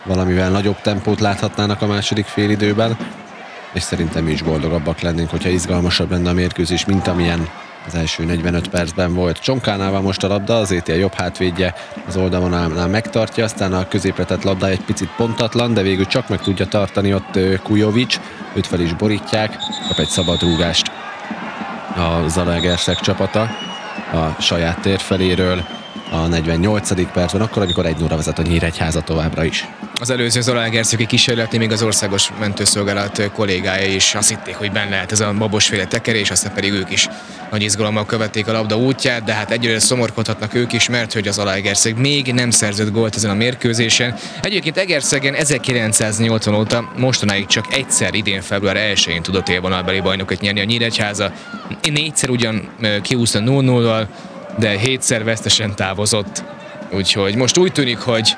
valamivel nagyobb tempót láthatnának a második félidőben, és szerintem mi is boldogabbak lennénk, hogyha izgalmasabb lenne a mérkőzés, mint amilyen az első 45 percben volt. Csonkánál van most a labda, az ETL jobb hátvédje az oldalonál megtartja, aztán a középre tett labdája egy picit pontatlan, de végül csak meg tudja tartani ott Kujovics, őt fel is borítják, kap egy szabad rúgást a Zalaegerszeg csapata a saját tér feléről a 48. percben, akkor, amikor 1-0-ra vezet a Nyíregyháza továbbra is. Az előző Zalaegerszegi kísérletnél még az országos mentőszolgálat kollégái is azt hitték, hogy benne lehet ez a babosféle tekerés, aztán pedig ők is nagy izgalommal követték a labda útját, de hát egyre szomorkodhatnak ők is, mert hogy az Zalaegerszeg még nem szerzett gólt ezen a mérkőzésen. Egyébként Egerszegen 1980 óta mostanáig csak egyszer, idén február 1-én tudott élvonalbeli bajnokot nyerni a Nyíregyháza. 4-szer ugyan kiúszta 0-0-val, de 7-szer vesztesen távozott. Úgyhogy most úgy tűnik, hogy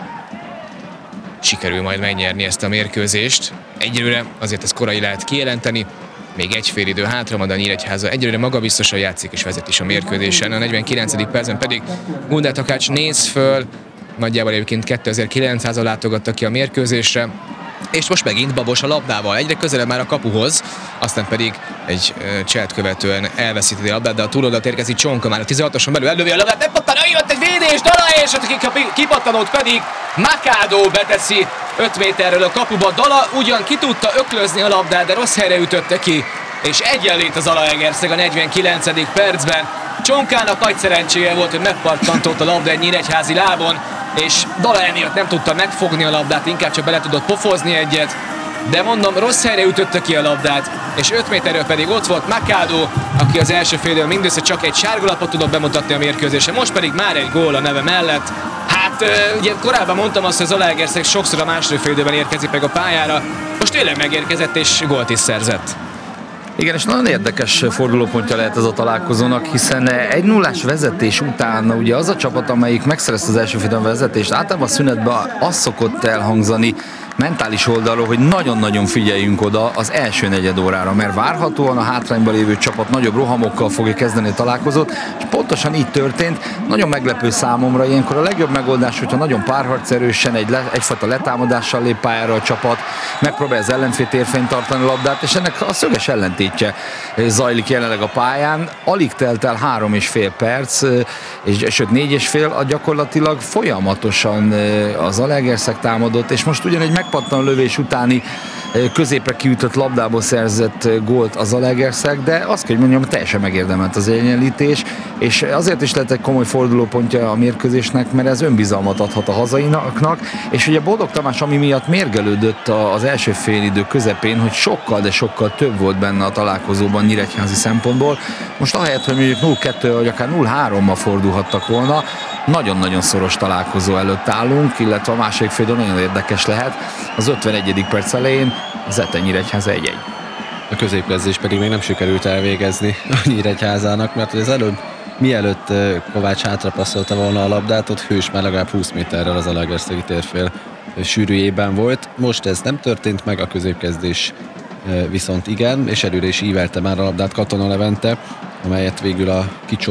sikerül majd megnyerni ezt a mérkőzést. Egyelőre azért ezt korai lehet kijelenteni, még egy fél idő hátra van, de a Nyíregyháza egyelőre magabiztosan játszik és vezet is a mérkőzésen. A 49. percben pedig Gundel Takács néz föl, nagyjából egyébként 2900-al látogatta ki a mérkőzésre, és most megint Babos a labdával, egyre közelebb már a kapuhoz, aztán pedig egy cselt követően elveszíti a labdát, de a túloldalt érkezik Csonka már a 16-oson belül, elővi a labdát, nem pattan, jött egy védés, Dala, és a kipattanót pedig Makádó beteszi 5 méterről a kapuba. Dala ugyan ki tudta öklözni a labdát, de rossz helyre ütötte ki, és egyenlít az Zalaegerszeg a 49. percben. Csonkának nagy szerencséje volt, hogy megpattantott a labda egy nyíregyházi lábon, és Dala emiatt nem tudta megfogni a labdát, inkább csak bele tudott pofozni egyet, de mondom, rossz helyre ütötte ki a labdát, és 5 méterről pedig ott volt Makádó, aki az első félidőben mindössze csak egy sárgalapot tudott bemutatni a mérkőzésen, most pedig már egy gól a neve mellett. Hát ugye korábban mondtam azt, hogy az Zalaegerszeg sokszor a második félidőben érkezik meg a pályára, most tényleg megérkezett és gólt is szerzett. Igen, és nagyon érdekes fordulópontja lehet ez a találkozónak, hiszen 1-0-ás vezetés után ugye az a csapat, amelyik megszerezte az első félidőben vezetést, általában a szünetben az szokott elhangzani mentális oldalról, hogy nagyon-nagyon figyeljünk oda az első negyed órára, mert várhatóan a hátrányban lévő csapat nagyobb rohamokkal fogja kezdeni a találkozót, és pontosan így történt. Nagyon meglepő számomra ilyenkor a legjobb megoldás, hogyha nagyon párharcerősen egyfajta letámadással lép pályára a csapat, megpróbálja az ellenfél térfényt tartani a labdát, és ennek a szöges ellentétje zajlik jelenleg a pályán. Alig telt el 3,5 perc, sőt 4,5, gyakorlatilag folyamatosan az Zalaegerszeg támadott, és most ugyan egy megpattan lövés utáni középre kiütött labdából szerzett gólt az Zalaegerszeg, de azt kell, hogy mondjam, teljesen megérdemelt az egyenlítés, és azért is lett egy komoly fordulópontja a mérkőzésnek, mert ez önbizalmat adhat a hazaiaknak, és ugye Boldog Tamás, ami miatt mérgelődött az első félidő közepén, hogy sokkal, de sokkal több volt benne a találkozóban nyíregyházi szempontból. Most ahelyett, hogy mondjuk 0-2 vagy akár 0-3-mal fordulhattak volna, nagyon-nagyon szoros találkozó előtt állunk, illetve a második félidő nagyon érdekes lehet. Az 51. perc elején az Zete Nyíregyháza 1-1. A középkezdés pedig még nem sikerült elvégezni a Nyíregyházának, mert az előbb, mielőtt Kovács hátrapasszolta volna a labdát, ott Hős már legalább 20 méterrel az Zalaegerszegi térfél sűrűjében volt. Most ez nem történt meg, a középkezdés viszont igen, és előre is ívelte már a labdát Katona Levente, amelyet végül a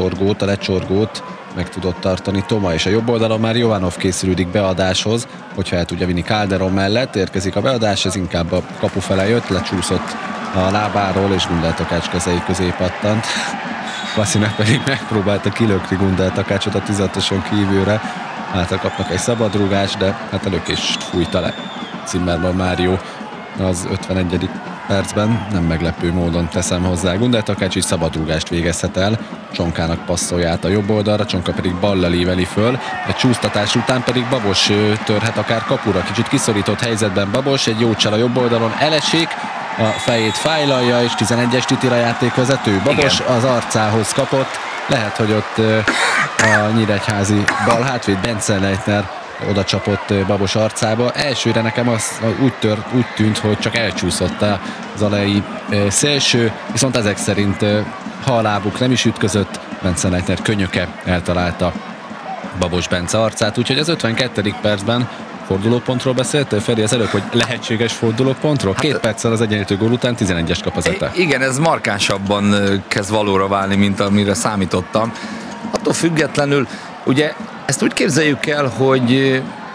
lecsorgót meg tudott tartani Toma, és a jobb oldalon már Jovanov készülődik beadáshoz, hogyha el tudja vinni Calderon mellett, érkezik a beadás, ez inkább a kapu fele jött, lecsúszott a lábáról, és Gundel Takács kezei közé pattant. Vasinek pedig megpróbálta kilökni Gundel Takácsot a 16-oson kívülre, hátra kapnak egy szabadrúgást, de hát a lökést fújta le Zimmermann Mário az 51. percben, nem meglepő módon teszem hozzá. Gundel Takács is szabadrúgást végezhet el, Csonkának passzolja át a jobb oldalra, Csonka pedig ballal íveli föl, egy csúsztatás után pedig Babos törhet akár kapura, kicsit kiszorított helyzetben Babos, egy jó csel a jobb oldalon elesik, a fejét fájlalja, és 11-es Titira játékvezető. Babos igen, az arcához kapott, lehet, hogy ott a nyíregyházi bal hátvéd Bence Leitner oda csapott Babos arcába. Elsőre nekem az úgy tűnt, hogy csak elcsúszott az alai szélső, viszont ezek szerint, ha a lábuk nem is ütközött, Bence Leitner könyöke eltalálta Babos Bence arcát, úgyhogy az 52. percben fordulópontról beszéltél, Feri, az előbb, hogy lehetséges fordulópontról? 2 perccel az egyenlítő gól után 11-es kap az Zete. Igen, ez markánsabban kezd valóra válni, mint amire számítottam. Attól függetlenül, ugye ezt úgy képzeljük el, hogy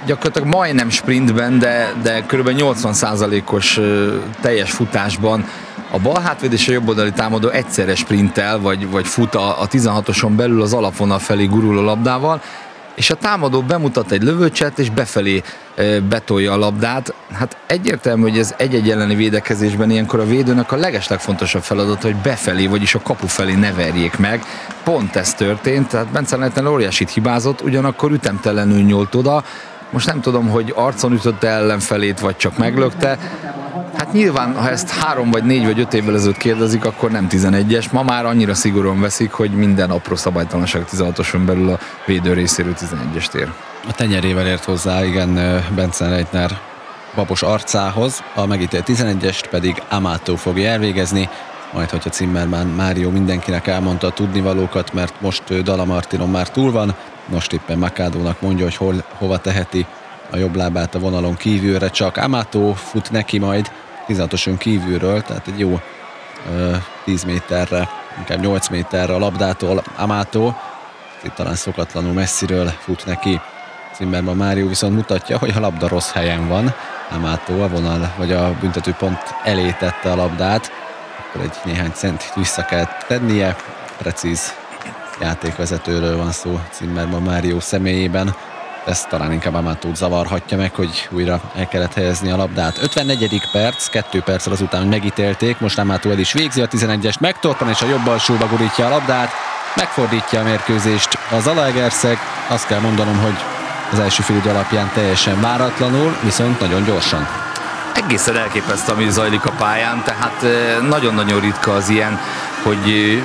gyakorlatilag majdnem sprintben, de kb. 80%-os teljes futásban a bal hátvéd és a jobb oldali támadó egyszerre sprintel, vagy fut a 16-oson belül az alapvonal felé gurul a labdával, és a támadó bemutat egy lövőcset, és befelé betolja a labdát. Hát egyértelmű, hogy ez egy-egy elleni védekezésben ilyenkor a védőnek a legeslegfontosabb feladat, hogy befelé, vagyis a kapu felé ne verjék meg. Pont ez történt, tehát Bence Leitner óriásit hibázott, ugyanakkor ütemtelenül nyúlt oda. Most nem tudom, hogy arcon ütötte ellenfelét, vagy csak meglökte. Hát nyilván, ha ezt 3 vagy 4 vagy 5 évvel ezelőtt kérdezik, akkor nem 11-es. Ma már annyira szigorúan veszik, hogy minden apró szabálytalanság 16-oson belül a védő részéről 11-est ér. A tenyerével ért hozzá, igen, Bence Leitner babos arcához, a megítélt 11-est pedig Amato fogja elvégezni, majd hogyha Zimmermann Mário mindenkinek elmondta a tudnivalókat, mert most Dalla Martinon már túl van, most éppen Machadónak mondja, hogy hova teheti a jobb lábát a vonalon kívülre, csak Amato fut neki majd 16-oson kívülről, tehát egy jó 10 méterre, inkább 8 méterre a labdától Amato, itt talán szokatlanul messziről fut neki. Zimmermann Mário viszont mutatja, hogy a labda rossz helyen van, Amato a vonal vagy a büntetőpont elé tette a labdát, akkor egy néhány centit vissza kell tennie, precíz játékvezetőről van szó Zimmermann Mário személyében. Ez talán inkább Amatót zavarhatja meg, hogy újra el kellett helyezni a labdát. 54. perc, 2 perccel azután, hogy megítélték, most Amato el is végzi a 11-est, megtorpan és a jobb alsóba gurítja a labdát, megfordítja a mérkőzést a Zalaegerszeg. Azt kell mondanom, hogy az első félidő alapján teljesen váratlanul, viszont nagyon gyorsan. Egészen elképesztő, ami zajlik a pályán, tehát nagyon-nagyon ritka az ilyen, hogy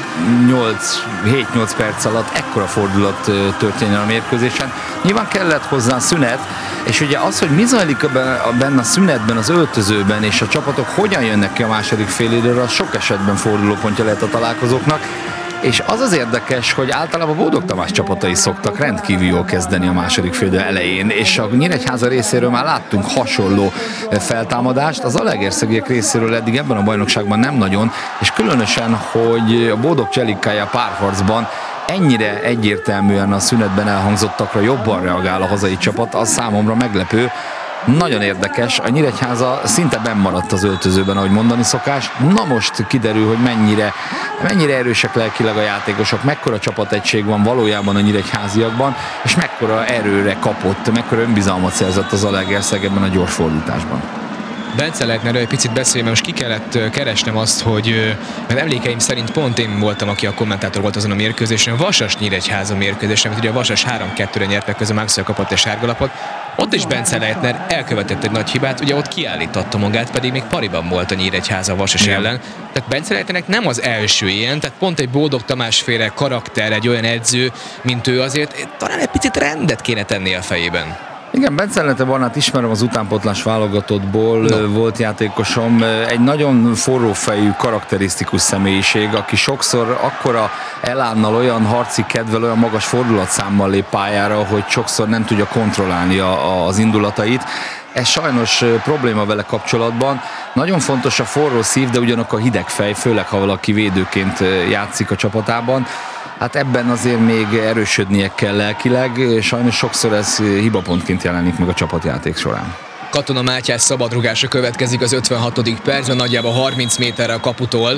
7-8 perc alatt ekkora fordulat történjen a mérkőzésen. Nyilván kellett hozzá szünet, és ugye az, hogy mi zajlik benne a szünetben, az öltözőben, és a csapatok hogyan jönnek ki a második félidőre, az sok esetben fordulópontja lehet a találkozóknak. És az az érdekes, hogy általában Bódog Tamás csapatai szoktak rendkívül jól kezdeni a második félidő elején, és a Nyíregyháza részéről már láttunk hasonló feltámadást, az zalaegerszegiek részéről eddig ebben a bajnokságban nem nagyon, és különösen, hogy a Bódog Cselikája párharcban ennyire egyértelműen a szünetben elhangzottakra jobban reagál a hazai csapat, az számomra meglepő. Nagyon érdekes, a Nyíregyháza szinte benn maradt az öltözőben, ahogy mondani szokás. Na most kiderül, hogy mennyire erősek lelkileg a játékosok, mekkora csapategység van valójában a nyíregyháziakban, és mekkora erőre kapott, mekkora önbizalmat szerzett az Zalaegerszeg ebben a gyors fordításban. Bence Leitnerről egy picit beszélni, most ki kellett keresnem azt, hogy mert emlékeim szerint pont én voltam, aki a kommentátor volt azon a mérkőzésen, a Vasas Nyíregyháza mérkőzésen, amit ugye a Vasas 3-2-re nyertek, közben Maxwell kapott egy sárgalapot. Ott is Bence Leitner elkövetett egy nagy hibát, ugye ott kiállította magát, pedig még pariban volt a Nyíregyháza a Vasas ellen. Tehát Bence Leitnernek nem az első ilyen, tehát pont egy Bódog Tamás féle karakter, egy olyan edző, mint ő, azért talán egy picit rendet kéne tenni a fejében. Igen, Bence Leitner Barnát ismerem az utánpótlás válogatottból, volt játékosom, egy nagyon forrófejű, karakterisztikus személyiség, aki sokszor akkora elánnal, olyan harci kedvel, olyan magas fordulatszámmal lép pályára, hogy sokszor nem tudja kontrollálni az indulatait. Ez sajnos probléma vele kapcsolatban. Nagyon fontos a forró szív, de ugyanakkor hideg fej, főleg ha valaki védőként játszik a csapatában. Hát ebben azért még erősödnie kell lelkileg, sajnos sokszor ez hibapontként jelenik meg a csapatjáték során. Katona Mátyás szabadrugása következik az 56. percben, nagyjából 30 méterre a kaputól.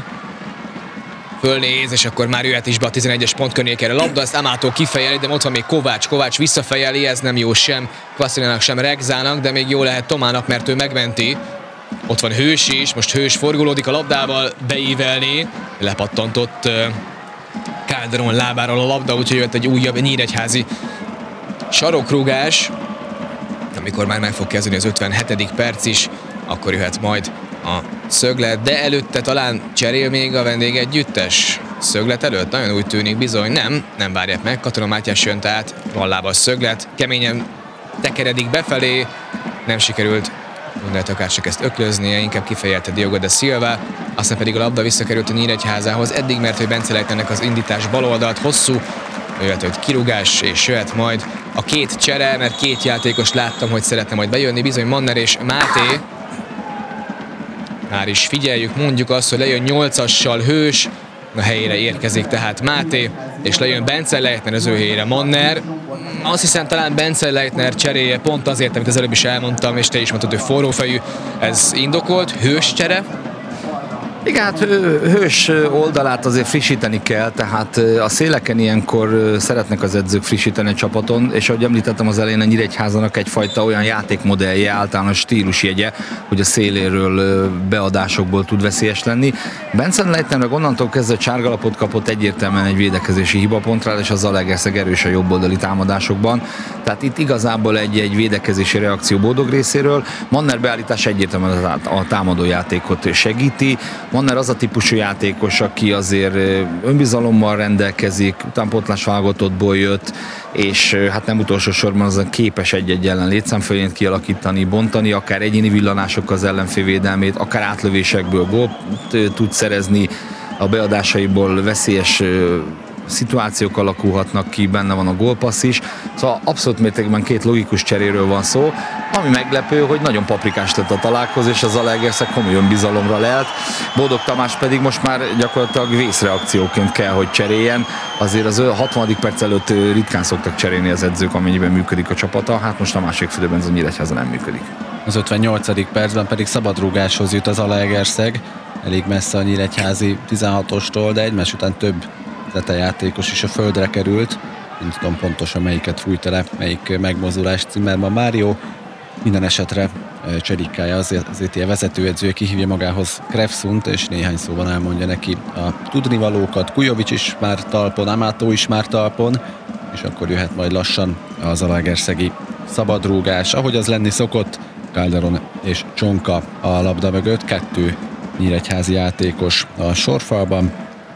Fölnéz, és akkor már jöhet is be a 11-es pont környékére labda, ezt Amato kifejeli, de ott van még Kovács visszafejeli, ez nem jó sem Kvaszilinának, sem Regzának, de még jó lehet Tomának, mert ő megmenti. Ott van Hős is, most Hős forgolódik a labdával, beívelni, lepattantott Calderon lábáról a labda, úgyhogy jött egy újabb nyíregyházi sarokrúgás. Amikor már meg fog kezdeni az 57. perc is, akkor jöhet majd a szöglet, de előtte talán cserél még a vendégegyüttes szöglet előtt? Nagyon úgy tűnik, bizony nem várják meg. Katona Mátyás jön át, van lába a szöglet, keményen tekeredik befelé, nem sikerült Gondolt akár csak ezt öklöznie, inkább kifejelte Diogo da Silva, aztán pedig a labda visszakerült a Nyíregyházához. Eddig mert hogy Bence Leitnernek az indítás bal oldalt hosszú, jöhet egy kirúgás, és jöhet majd a két csere, mert két játékos láttam, hogy szeretne majd bejönni, bizony Manner és Máté. Már is figyeljük, mondjuk azt, hogy lejön 8-assal Hős, a helyére érkezik tehát Máté, és lejön Bence Leitner az ő helyére Manner. Azt hiszem talán Bence Leitner cseréje pont azért, amit az előbb is elmondtam, és te is mondtad, hogy forrófejű, ez indokolt, hős csere. Igen, hát hős oldalát azért frissíteni kell, tehát a széleken ilyenkor szeretnek az edzők frissíteni a csapaton, és ahogy említettem az elején, a Nyíregyházának egyfajta olyan játékmodellje, általános stílusjegye, hogy a széléről beadásokból tud veszélyes lenni. Bence Leitner onnantól kezdve sárgalapot kapott, egyértelműen egy védekezési hibapontra, és az Zalaegerszeg erős a jobboldali támadásokban. Tehát itt igazából egy védekezési reakció Bódog részéről. Manner beállítás egyértelműen a támadójátékot segíti. Manner az a típusú játékos, aki azért önbizalommal rendelkezik, utánpótlás válogatottból jött, és hát nem utolsó sorban azon képes egy-egy ellen létszámfölényt kialakítani, bontani, akár egyéni villanások az ellenfél védelmét, akár átlövésekből gólt tud szerezni, a beadásaiból veszélyes szituációk alakulhatnak ki, benne van a gólpassz is. Szóval abszolút mértékben két logikus cseréről van szó, ami meglepő, hogy nagyon paprikás lett a találkozó, és a Zalaegerszeg komoly önbizalomra lelt. Bódog Tamás pedig most már gyakorlatilag vészreakcióként kell, hogy cseréljen. Azért az 60. perc előtt ritkán szoktak cserélni az edzők, amennyiben működik a csapata. Hát most a másik félidőben ez a Nyíregyháza nem működik. Az 58. percben pedig szabadrúgáshoz jut az Zalaegerszeg. Elég messze a nyíregyházi 16-ostól, de egymás után több játékos is a földre került. Nem tudom pontosan melyiket fújta le, melyik megmozdulás. Zimmermann Mário. Minden esetre Cserikája azért ilyen vezetőedzője kihívja magához Krefsunt, és néhány szóban elmondja neki a tudnivalókat. Kujovics is már talpon, Amato is már talpon, és akkor jöhet majd lassan a zalaegerszegi szabadrúgás. Ahogy az lenni szokott, Calderon és Csonka a labda mögött, 2 nyíregyházi játékos a sorfalban,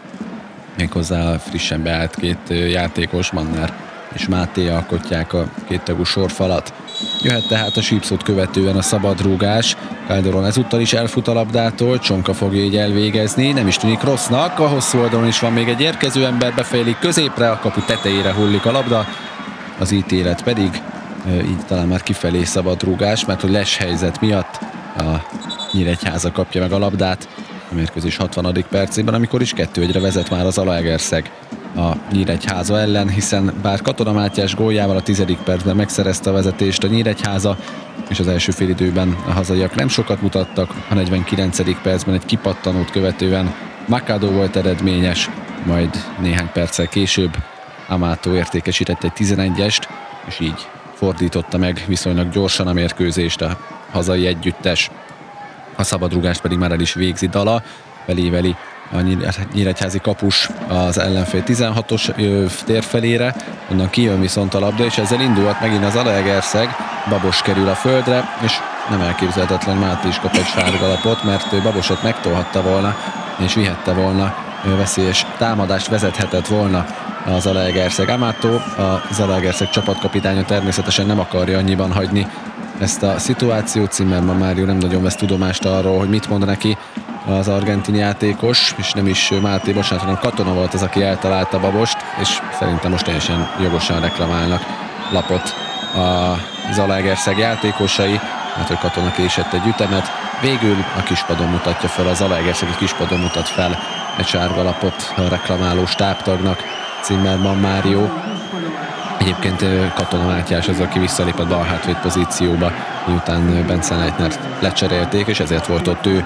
méghozzá frissen beállt 2 játékos, Manner és Máté alkotják a 2 tagú sorfalat. Jöhet tehát a sípszót követően a szabadrúgás. Calderon ezúttal is elfut a labdától, Csonka fogja így elvégezni, nem is tűnik rossznak, a hosszú oldalon is van még egy érkező ember, befejlik középre, a kapu tetejére hullik a labda, az ítélet pedig így talán már kifelé szabadrúgás, mert hogy les helyzet miatt a Nyíregyháza kapja meg a labdát a mérkőzés 60. percében, amikor is 2-1-re vezet már az Zalaegerszeg a Nyíregyháza ellen, hiszen bár Katona Mátyás góljával a 10. percben megszerezte a vezetést a Nyíregyháza, és az első félidőben a hazaiak nem sokat mutattak, a 49. percben egy kipattanót követően Machado volt eredményes, majd néhány perccel később Amato értékesített egy 11-est, és így fordította meg viszonylag gyorsan a mérkőzést a hazai együttes. A szabadrúgást pedig már el is végzi Dala, feléveli a nyíregyházi kapus az ellenfél 16-os tér felére, onnan kijön viszont a labda, és ezzel indulhat megint az Zalaegerszeg, Babos kerül a földre, és nem elképzelhetetlen, Máté is kap egy sárgalapot, mert Babosot megtolhatta volna, és vihette volna veszélyes támadást, vezethetett volna a Zalaegerszeg. Amato, a Zalaegerszeg csapatkapitánya természetesen nem akarja annyiban hagyni ezt a szituációt. Zimmermann Mário nem nagyon vesz tudomást arról, hogy mit mond neki az argentin játékos, és nem is Máté, bocsánat, hanem Katona volt az, aki eltalálta Babost, és szerintem most teljesen jogosan reklamálnak lapot a Zalaegerszeg játékosai, mert hogy Katona késett egy ütemet. Végül a kispadon mutatja fel, a Zalaegerszegi kispadon mutat fel egy sárgalapot a reklamáló stábtagnak, Zimmermann Mário. Egyébként Katona Mátyás az, aki visszalépett balhátvéd pozícióba, miután Bence Leitnert lecserélték, és ezért volt ott ő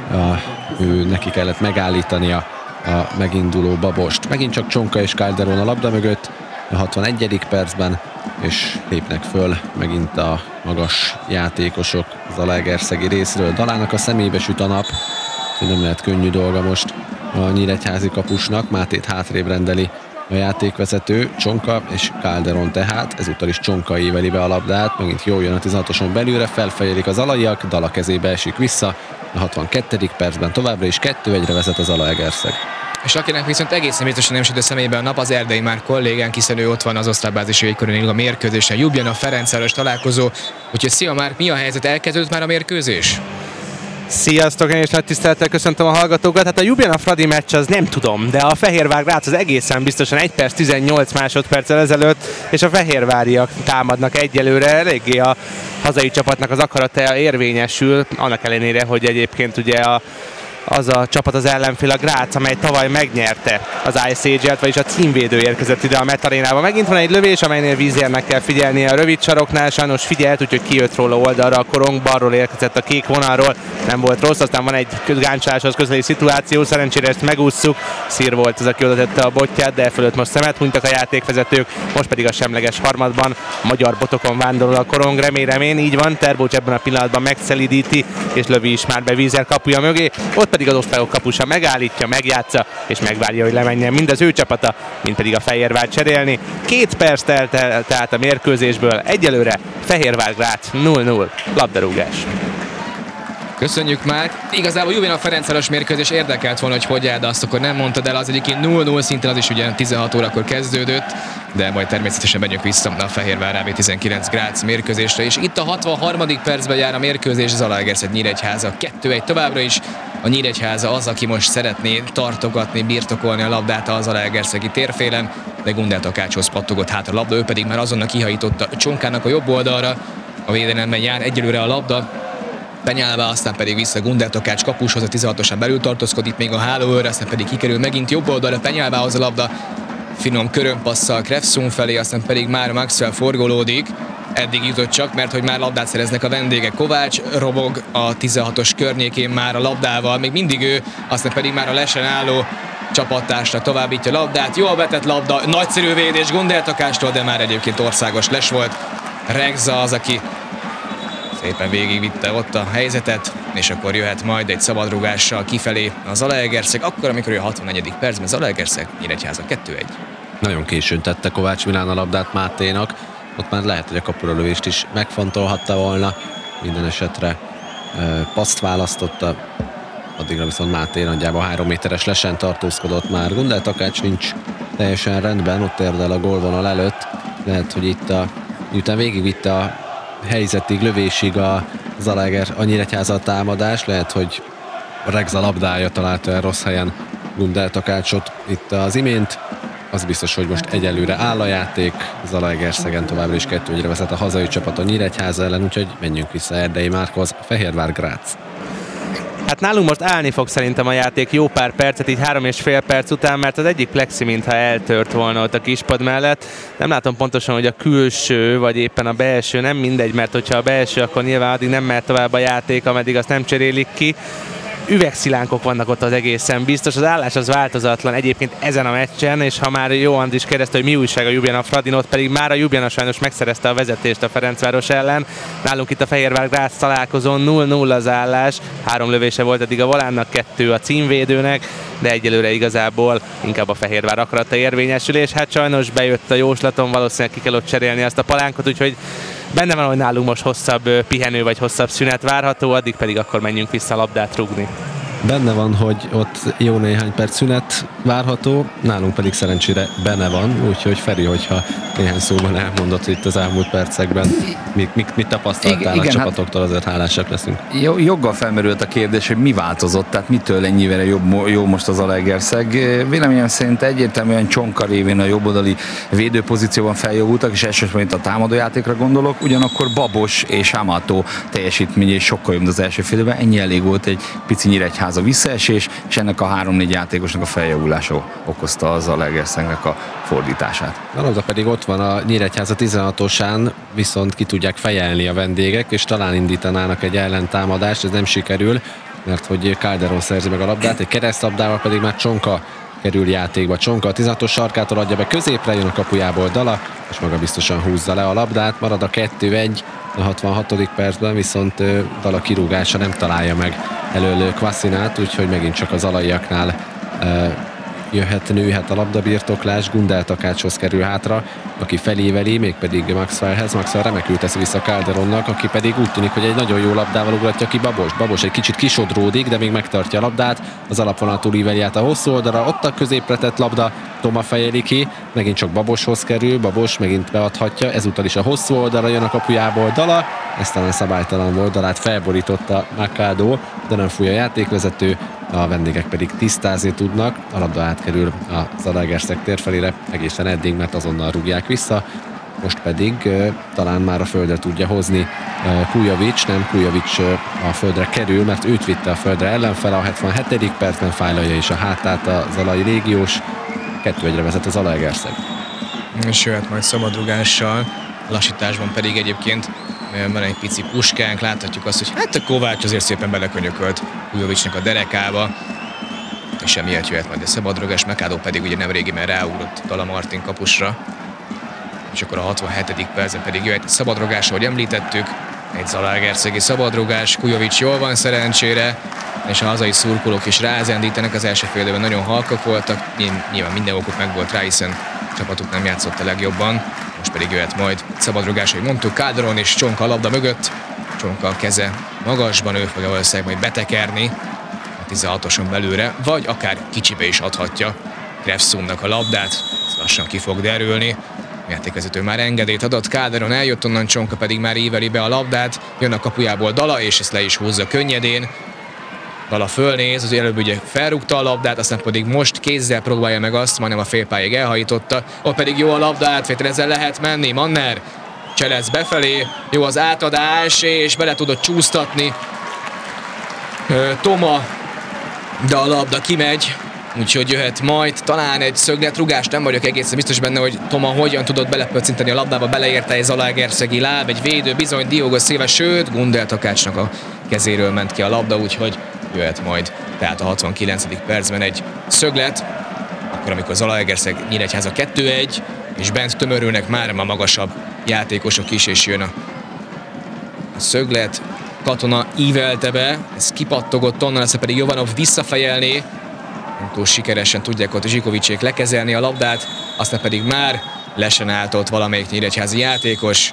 neki kellett megállítania a meginduló Babost. Megint csak Csonka és Calderon a labda mögött a 61. percben, és lépnek föl megint a magas játékosok az zalaegerszegi részről. Dalának a szemébe süt a nap, hogy nem lehet könnyű dolga most a nyíregyházi kapusnak. Mátét hátrébb rendeli a játékvezető, Csonka és Calderon tehát, ezúttal is Csonka éveli be a labdát, megint jól jön a 16-oson belülre, felfejelik az alaiak, Dala kezébe esik vissza, a 62. percben továbbra is 2-1-re vezet az Zalaegerszeg. És akinek viszont egészen biztosan nem süt a szemébe a nap, az Erdei Márk kollégánk, hiszen ő ott van az osztrálybázisi jégkorűnél a mérkőzésen, Ljubljana Ferencváros találkozó. Úgyhogy szia Márk, mi a helyzet, elkezdődött már a mérkőzés? Sziasztok, én is nagy tisztelettel köszöntöm a hallgatókat. Hát a Ljubljana Fradi meccs az nem tudom, de a Fehérvár Grác az egészen biztosan 1 perc 18 másodperccel ezelőtt, és a fehérváriak támadnak egyelőre, eléggé a hazai csapatnak az akarata érvényesül, annak ellenére, hogy egyébként ugye a az a csapat az ellenfél, a Grác, amely tavaly megnyerte az Ice Age-et, vagyis a címvédő érkezett ide a Metarénába. Megint van egy lövés, amelynél Vízérnek kell figyelnie a rövid saroknál, sajnos figyelt, úgyhogy kijött róla oldalra a korong, balról érkezett a kék vonalról, nem volt rossz, aztán van egy gáncsoláshoz közeli szituáció, szerencsére ezt megússzuk, Szír volt az, aki oda tette a botját, de fölött most szemet hunytak a játékvezetők, most pedig a semleges harmadban a magyar botokon vándorol a korong, remélem így van, Terbocs ebben a pillanatban megszelidíti, és lövi is már be Vízer kapuja mögé, ott pedig az osztályok kapusa megállítja, megjátsza, és megvárja, hogy lemenjen mind az ő csapata, mind pedig a Fehérvár cserélni. 2 perc telt tehát a mérkőzésből, egyelőre Fehérvár Grác 0-0, labdarúgás. Köszönjük már. Igazából Juvénal Ferencváros mérkőzés érdekelt volna, hogy áll, de azt akkor nem mondtad el, az egyébként 0-0 szintén, az is ugye 16 órakor kezdődött, de majd természetesen megyünk vissza a Fehérvár AB19 Grác mérkőzésre, és itt a 63. percben jár a mérkőzés, Zalaegerszeg Nyíregyháza 2-1 továbbra is. A Nyíregyháza az, aki most szeretné tartogatni, birtokolni a labdát a Zalaegerszegi térfélen, de Gundel Takácshoz pattogott hátra a labda, ő pedig már azonnal kihajította Csonkának a jobb oldalra, a védelemben jár egyelőre a labda, Penyálva, aztán pedig vissza Gundel Takács kapushoz, a 16-osan belül tartózkodik még a hálóőr, aztán pedig kikerül megint jobb oldalra Penyálvához a labda, finom körömpasszal Krefszun felé, aztán pedig már Maxwell forgolódik, eddig jutott csak, mert hogy már labdát szereznek a vendégek. Kovács robog a 16-os környékén már a labdával, még mindig ő, aztán pedig már a lesen álló csapattársra továbbítja a labdát, jól betett labda, nagyszerű védés Gundel Takácstól, de már egyébként országos les volt. Regza az, aki szépen végigvitte ott a helyzetet, és akkor jöhet majd egy szabadrugással kifelé a Zalaegerszeg, akkor, amikor a 64. percben Zalaegerszeg Nyíregyháza 2-1. Nagyon későn tette Kovács Milán a labdát Máténak, ott már lehet, hogy a kapuralövést is megfontolhatta volna, minden esetre paszt választotta, addigra viszont Máté nagyjából 3 méteres lesen tartózkodott már. Gundel Takács nincs teljesen rendben, ott érdel a gólvonal előtt, lehet, hogy itt miután végigvitte a helyzetig, lövésig a Nyíregyháza a támadás, lehet, hogy Regza labdája találta el rossz helyen Gundel Takácsot itt az imént. Az biztos, hogy most egyelőre áll a játék, Zalaegerszegen továbbra is 2-1-re vezet a hazai csapat a Nyíregyháza ellen, úgyhogy menjünk vissza Erdei Márkhoz, Fehérvár Grác. Hát nálunk most állni fog szerintem a játék jó pár percet, így 3,5 perc után, mert az egyik plexi mintha eltört volna ott a kispad mellett. Nem látom pontosan, hogy a külső, vagy éppen a belső, nem mindegy, mert hogyha a belső, akkor nyilván addig nem mehet tovább a játék, ameddig azt nem cserélik ki. Üvegszilánkok vannak ott az egészen biztos, az állás az változatlan egyébként ezen a meccsen, és ha már jó Andris kérdezte, hogy mi újság a Ljubljana Fradin, ott pedig már a Ljubljana sajnos megszerezte a vezetést a Ferencváros ellen. Nálunk itt a Fehérvár Grác találkozón 0-0 az állás, 3 lövése volt eddig a Volánnak, 2 a címvédőnek, de egyelőre igazából inkább a Fehérvár akarata érvényesül, és hát sajnos bejött a jóslaton, valószínűleg ki kell ott cserélni azt a palánkot, úgyhogy benne van, hogy nálunk most hosszabb pihenő vagy hosszabb szünet várható, addig pedig akkor menjünk vissza labdát rúgni. Benne van, hogy ott jó néhány perc szünet várható, nálunk pedig szerencsére benne van, úgyhogy Feri, hogyha néhány szóban elmondott itt az elmúlt percekben, mit tapasztaltál a csapatoktól, azért hálásak leszünk. Joggal felmerült a kérdés, hogy mi változott, tehát mitől ennyivel jó most az Zalaegerszeg. Véleményem szerint egyértelműen Csonka révén a jobboldali védőpozícióban feljavultak, és elsősorban itt a támadójátékra gondolok, ugyanakkor Babos és Amato teljesítménye is sokkal jobb az első félidőben, ennyi elég volt egy pici Nyíregyháza visszaesés, és ennek a 3-4 játékosnak a feljavulása okozta az Zalaegerszegnek a fordítását. Labda pedig ott van a Nyíregyháza 16-osán, viszont ki tudják fejelni a vendégek, és talán indítanának egy ellentámadást, ez nem sikerül, mert hogy Calderon szerzi meg a labdát, egy keresztlabdával pedig már Csonka kerül játékba. Csonka a 16-os sarkától adja be középre, jön a kapujából Dala, és maga biztosan húzza le a labdát, marad a 2-1 a 66. percben, viszont Dala kirúgása nem találja meg elől Kvaszinát, úgyhogy megint csak az alaiaknál nőhet a labdabirtoklás, Gundel Takácshoz kerül hátra, aki feléveli, mégpedig Maxwellhez. Maxwell remekül teszi vissza Calderonnak, aki pedig úgy tűnik, hogy egy nagyon jó labdával ugratja ki Babos. Babos egy kicsit kisodródik, de még megtartja a labdát, az alapvonaltól íveli át a hosszú oldalra, ott a középre tett labda, Toma fejeli ki, megint csak Baboshoz kerül, Babos megint beadhatja, ezúttal is a hosszú oldalra jön a kapujából Dala, ez talán szabálytalan volt, Dalát felborította Macado, de nem fúj a játékvezető, a vendégek pedig tisztázni tudnak, a labda átkerül a Zalaegerszeg térfelére egészen eddig, mert azonnal rúgják vissza. most pedig talán már a földre tudja hozni Kujovics, nem Kujovics a földre kerül, mert őt vitte a földre ellenfele a 77. percben, fájlalja is a hátát a zalai légiós, 2-1-re vezet az Zalaegerszeg. És jöhet majd szabadrugással, lassításban pedig egyébként van egy pici puskánk, láthatjuk azt, hogy hát a Kovács azért szépen belekönyökölt Kujovicsnak a derekába, és emiatt jöhet majd a szabadrugás, Mekádó pedig ugye nem régiben ráugrott Dala Martin kapusra, és akkor a 67. percben pedig jöhet egy szabadrugás, ahogy említettük, egy zalaegerszegi szabadrugás, Kujovics jól van szerencsére, és a hazai szurkolók is rázendítenek, az első fél időben nagyon halkak voltak, nyilván minden okuk meg volt rá, hiszen csapatuk nem játszott a legjobban, most pedig jöhet majd szabadrugás, hogy mondtuk, Calderon és Csonka a labda mögött, Csonka a keze magasban, ő fogja valószínűleg majd betekerni a 16-oson belőle, vagy akár kicsibe is adhatja Grefszunnak a labdát, ez lassan ki fog derülni. A játékvezető már engedélyt adott, Calderon eljött onnan, Csonka pedig már íveli be a labdát, jön a kapujából Dala, és ezt le is húzza könnyedén. Dala fölnéz, az előbb ugye felrúgta a labdát, aztán pedig most kézzel próbálja meg azt, majdnem a félpályáig elhajította, ott pedig jó a labda átvétel, ezzel lehet menni, Manner cselez befelé, jó az átadás, és bele tudott csúsztatni Toma, de a labda kimegy, úgyhogy jöhet majd talán egy szögletrugás, nem vagyok egészen biztos benne, hogy Toma hogyan tudott belepöccinteni a labdába, beleérte egy zalaegerszegi láb, egy védő, bizony Diogo Silva, sőt Gundel Takácsnak a kezéről ment ki a labda, úgyhogy jöhet majd tehát a 69. percben egy szöglet, akkor amikor Zalaegerszeg Nyíregyháza 2-1, és bent tömörülnek már a magasabb játékosok is, és jön a szöglet, Katona ívelte be, ez kipattogott onnan, aztán pedig Jovanov visszafejelné, nem túl sikeresen tudják ott Zsikovicsék lekezelni a labdát, aztán pedig már lesen állt ott valamelyik nyíregyházi játékos,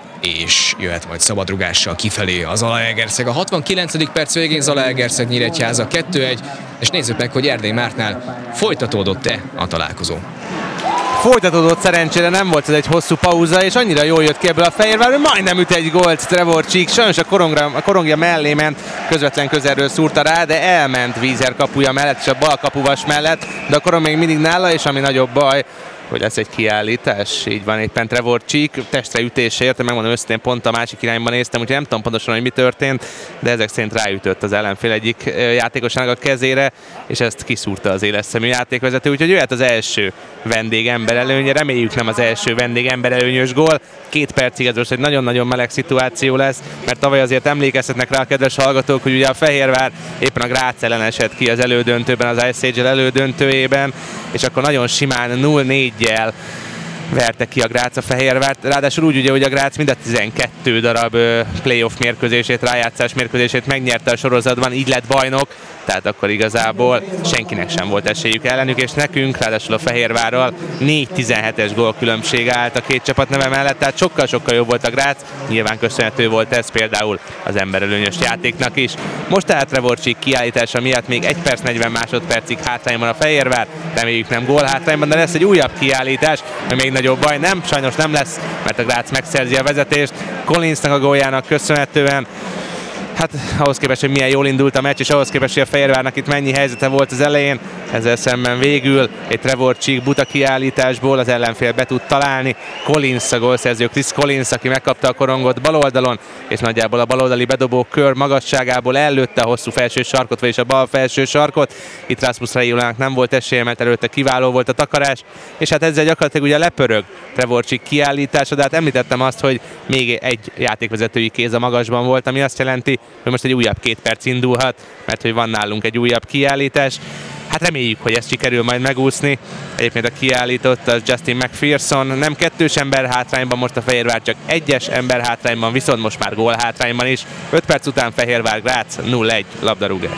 és jöhet majd szabadrugással kifelé a Zalaegerszeg. A 69. perc végén Zalaegerszeg Nyíregyháza 2-1, és nézzük meg, hogy Erdély Mártnál folytatódott-e a találkozó. Folytatódott, szerencsére nem volt ez egy hosszú pauza, és annyira jól jött ki ebből a Fehérvár, hogy majdnem üt egy gólt Trevor Csík. Sajnos a korongja mellé ment, közvetlen közelről szúrta rá, de elment Vízer kapuja mellett és a bal kapuvas mellett, de a korong még mindig nála, és ami nagyobb baj, hogy lesz egy kiállítás, így van éppen Trevor Csík, testre ütésért, megmondom őszintén, pont a másik irányban néztem, úgyhogy nem tudom pontosan, hogy mi történt, de ezek szerint ráütött az ellenfél egyik játékosának a kezére, és ezt kiszúrta az éles szemű játékvezető, úgyhogy jöhet az első vendégember előnye, reméljük nem az első vendégember előnyös gól. 2 percig ez most egy nagyon-nagyon meleg szituáció lesz, mert tavaly azért emlékezhetnek rá a kedves hallgatók, hogy ugye a Fehérvár éppen a Grác ellen esett ki az elődöntőben, az ISHL elődöntőjében, és akkor nagyon simán 0-4-jel verte ki a Grác a Fehérvárt, ráadásul úgy ugye, hogy a Grác mind a 12 darab playoff mérkőzését, rájátszás mérkőzését megnyerte a sorozatban, így lett bajnok, tehát akkor igazából senkinek sem volt esélyük ellenük, és nekünk, ráadásul a Fehérvárral 4-17-es gólkülönbség állt a két csapat neve mellett, tehát sokkal-sokkal jobb volt a Grác, nyilván köszönhető volt ez például az emberelőnyös játéknak is. Most tehát Trevor Csík kiállítása miatt még 1 perc 40 másodpercig hátrányban a Fehérvár, reméljük nem gól hátrányban, de lesz egy újabb kiállítás, ami még nagyobb baj, sajnos nem lesz, mert a Grác megszerzi a vezetést, Collinsnak a góljának köszönhetően. Hát ahhoz képest, hogy milyen jól indult a meccs, és ahhoz képest, hogy a Fehérvárnak itt mennyi helyzete volt az elején, ezzel szemben végül egy Trevor Csík buta kiállításból az ellenfél be tud találni. Collins a gólszerző, Chris Collins, aki megkapta a korongot bal oldalon, és nagyjából a baloldali bedobó kör magasságából ellőtte a hosszú felső sarkot, vagyis a bal felső sarkot. Itt Rasmus Reiulának nem volt esélye, mert előtte kiváló volt a takarás, és hát ezzel gyakorlatilag ugye lepörög Trevor Csík kiállítása, de hát említettem azt, hogy még egy játékvezetői kéz a magasban volt, ami azt jelenti, hogy most egy újabb 2 perc indulhat, mert hogy van nálunk egy újabb kiállítás. Hát reméljük, hogy ezt sikerül majd megúszni. Egyébként a kiállított az Justin McPherson, nem 2-s ember hátrányban, most a Fehérvár csak 1-es ember hátrányban, viszont most már gól hátrányban is. 5 perc után Fehérvár Grác 0-1 labdarúgás.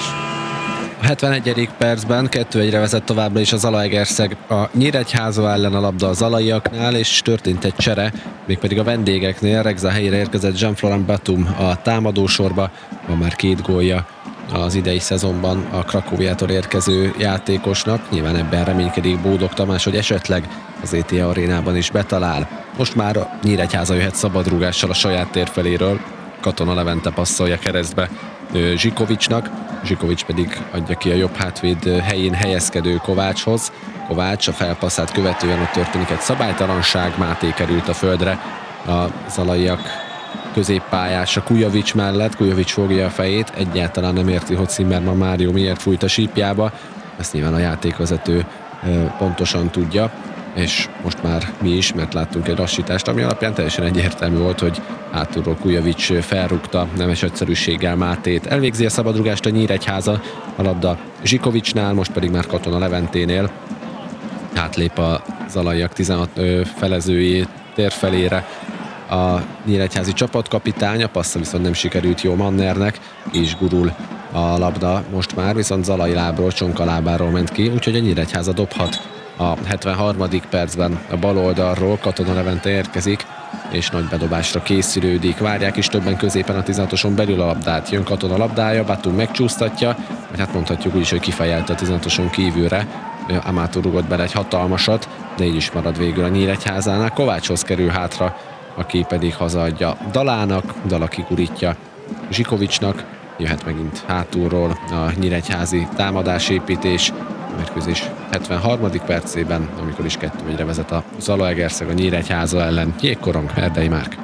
A 71. percben 2-1-re vezet továbbra is a Zalaegerszeg a Nyíregyháza ellen, a labda a zalaiaknál, és történt egy csere, mégpedig a vendégeknél. Regza helyére érkezett Jean-Florent Batum a támadósorba, van már 2 gólja az idei szezonban a Krakóviától érkező játékosnak. Nyilván ebben reménykedik Bódog Tamás, hogy esetleg az ETA arénában is betalál. Most már a Nyíregyháza jöhet szabadrúgással a saját térfeléről. Katona Levente passzolja keresztbe Zsikovicsnak, Zsikovics pedig adja ki a jobb hátvéd helyén helyezkedő Kovácshoz. Kovács a felpasszát követően ott történik egy szabálytalanság, Máté került a földre a zalaiak középpályása Kujovics mellett, Kujovics fogja a fejét, egyáltalán nem érti, hogy Zimmermann Mário miért fújt a sípjába, ezt nyilván a játékvezető pontosan tudja, és most már mi is, mert láttunk egy lassítást, ami alapján teljesen egyértelmű volt, hogy hátulról Kujovics felrúgta nemes egyszerűséggel Mátét. Elvégzi a szabadrugást a Nyíregyháza, a labda Zsikovicsnál, most pedig már Katona Leventénél. Átlép a zalaiak 16 felezői tér felére a nyíregyházi csapatkapitány, a passza viszont nem sikerült jó Mannernek, és gurul a labda most már, viszont Zalai lábról, Csonka lábáról ment ki, úgyhogy a Nyíregyháza dobhat a 73. percben a bal oldalról. Katona Levente érkezik, és nagy bedobásra készülődik. Várják is többen középen a 16-oson belül a labdát. Jön Katona labdája, Batum megcsúsztatja, vagy hát mondhatjuk úgy is, hogy kifejelte a 16-oson kívülre. Amato rugott bele egy hatalmasat, de így is marad végül a Nyíregyházánál. Kovácshoz kerül hátra, aki pedig hazaadja Dalának, Dala kigurítja Zsikovicsnak, jöhet megint hátulról a nyíregyházi támadásépítés, mérkőzés 73. percében, amikor is 2-1-re vezet a Zalaegerszeg a Nyíregyháza ellen. Jégkorong, Erdei Márk.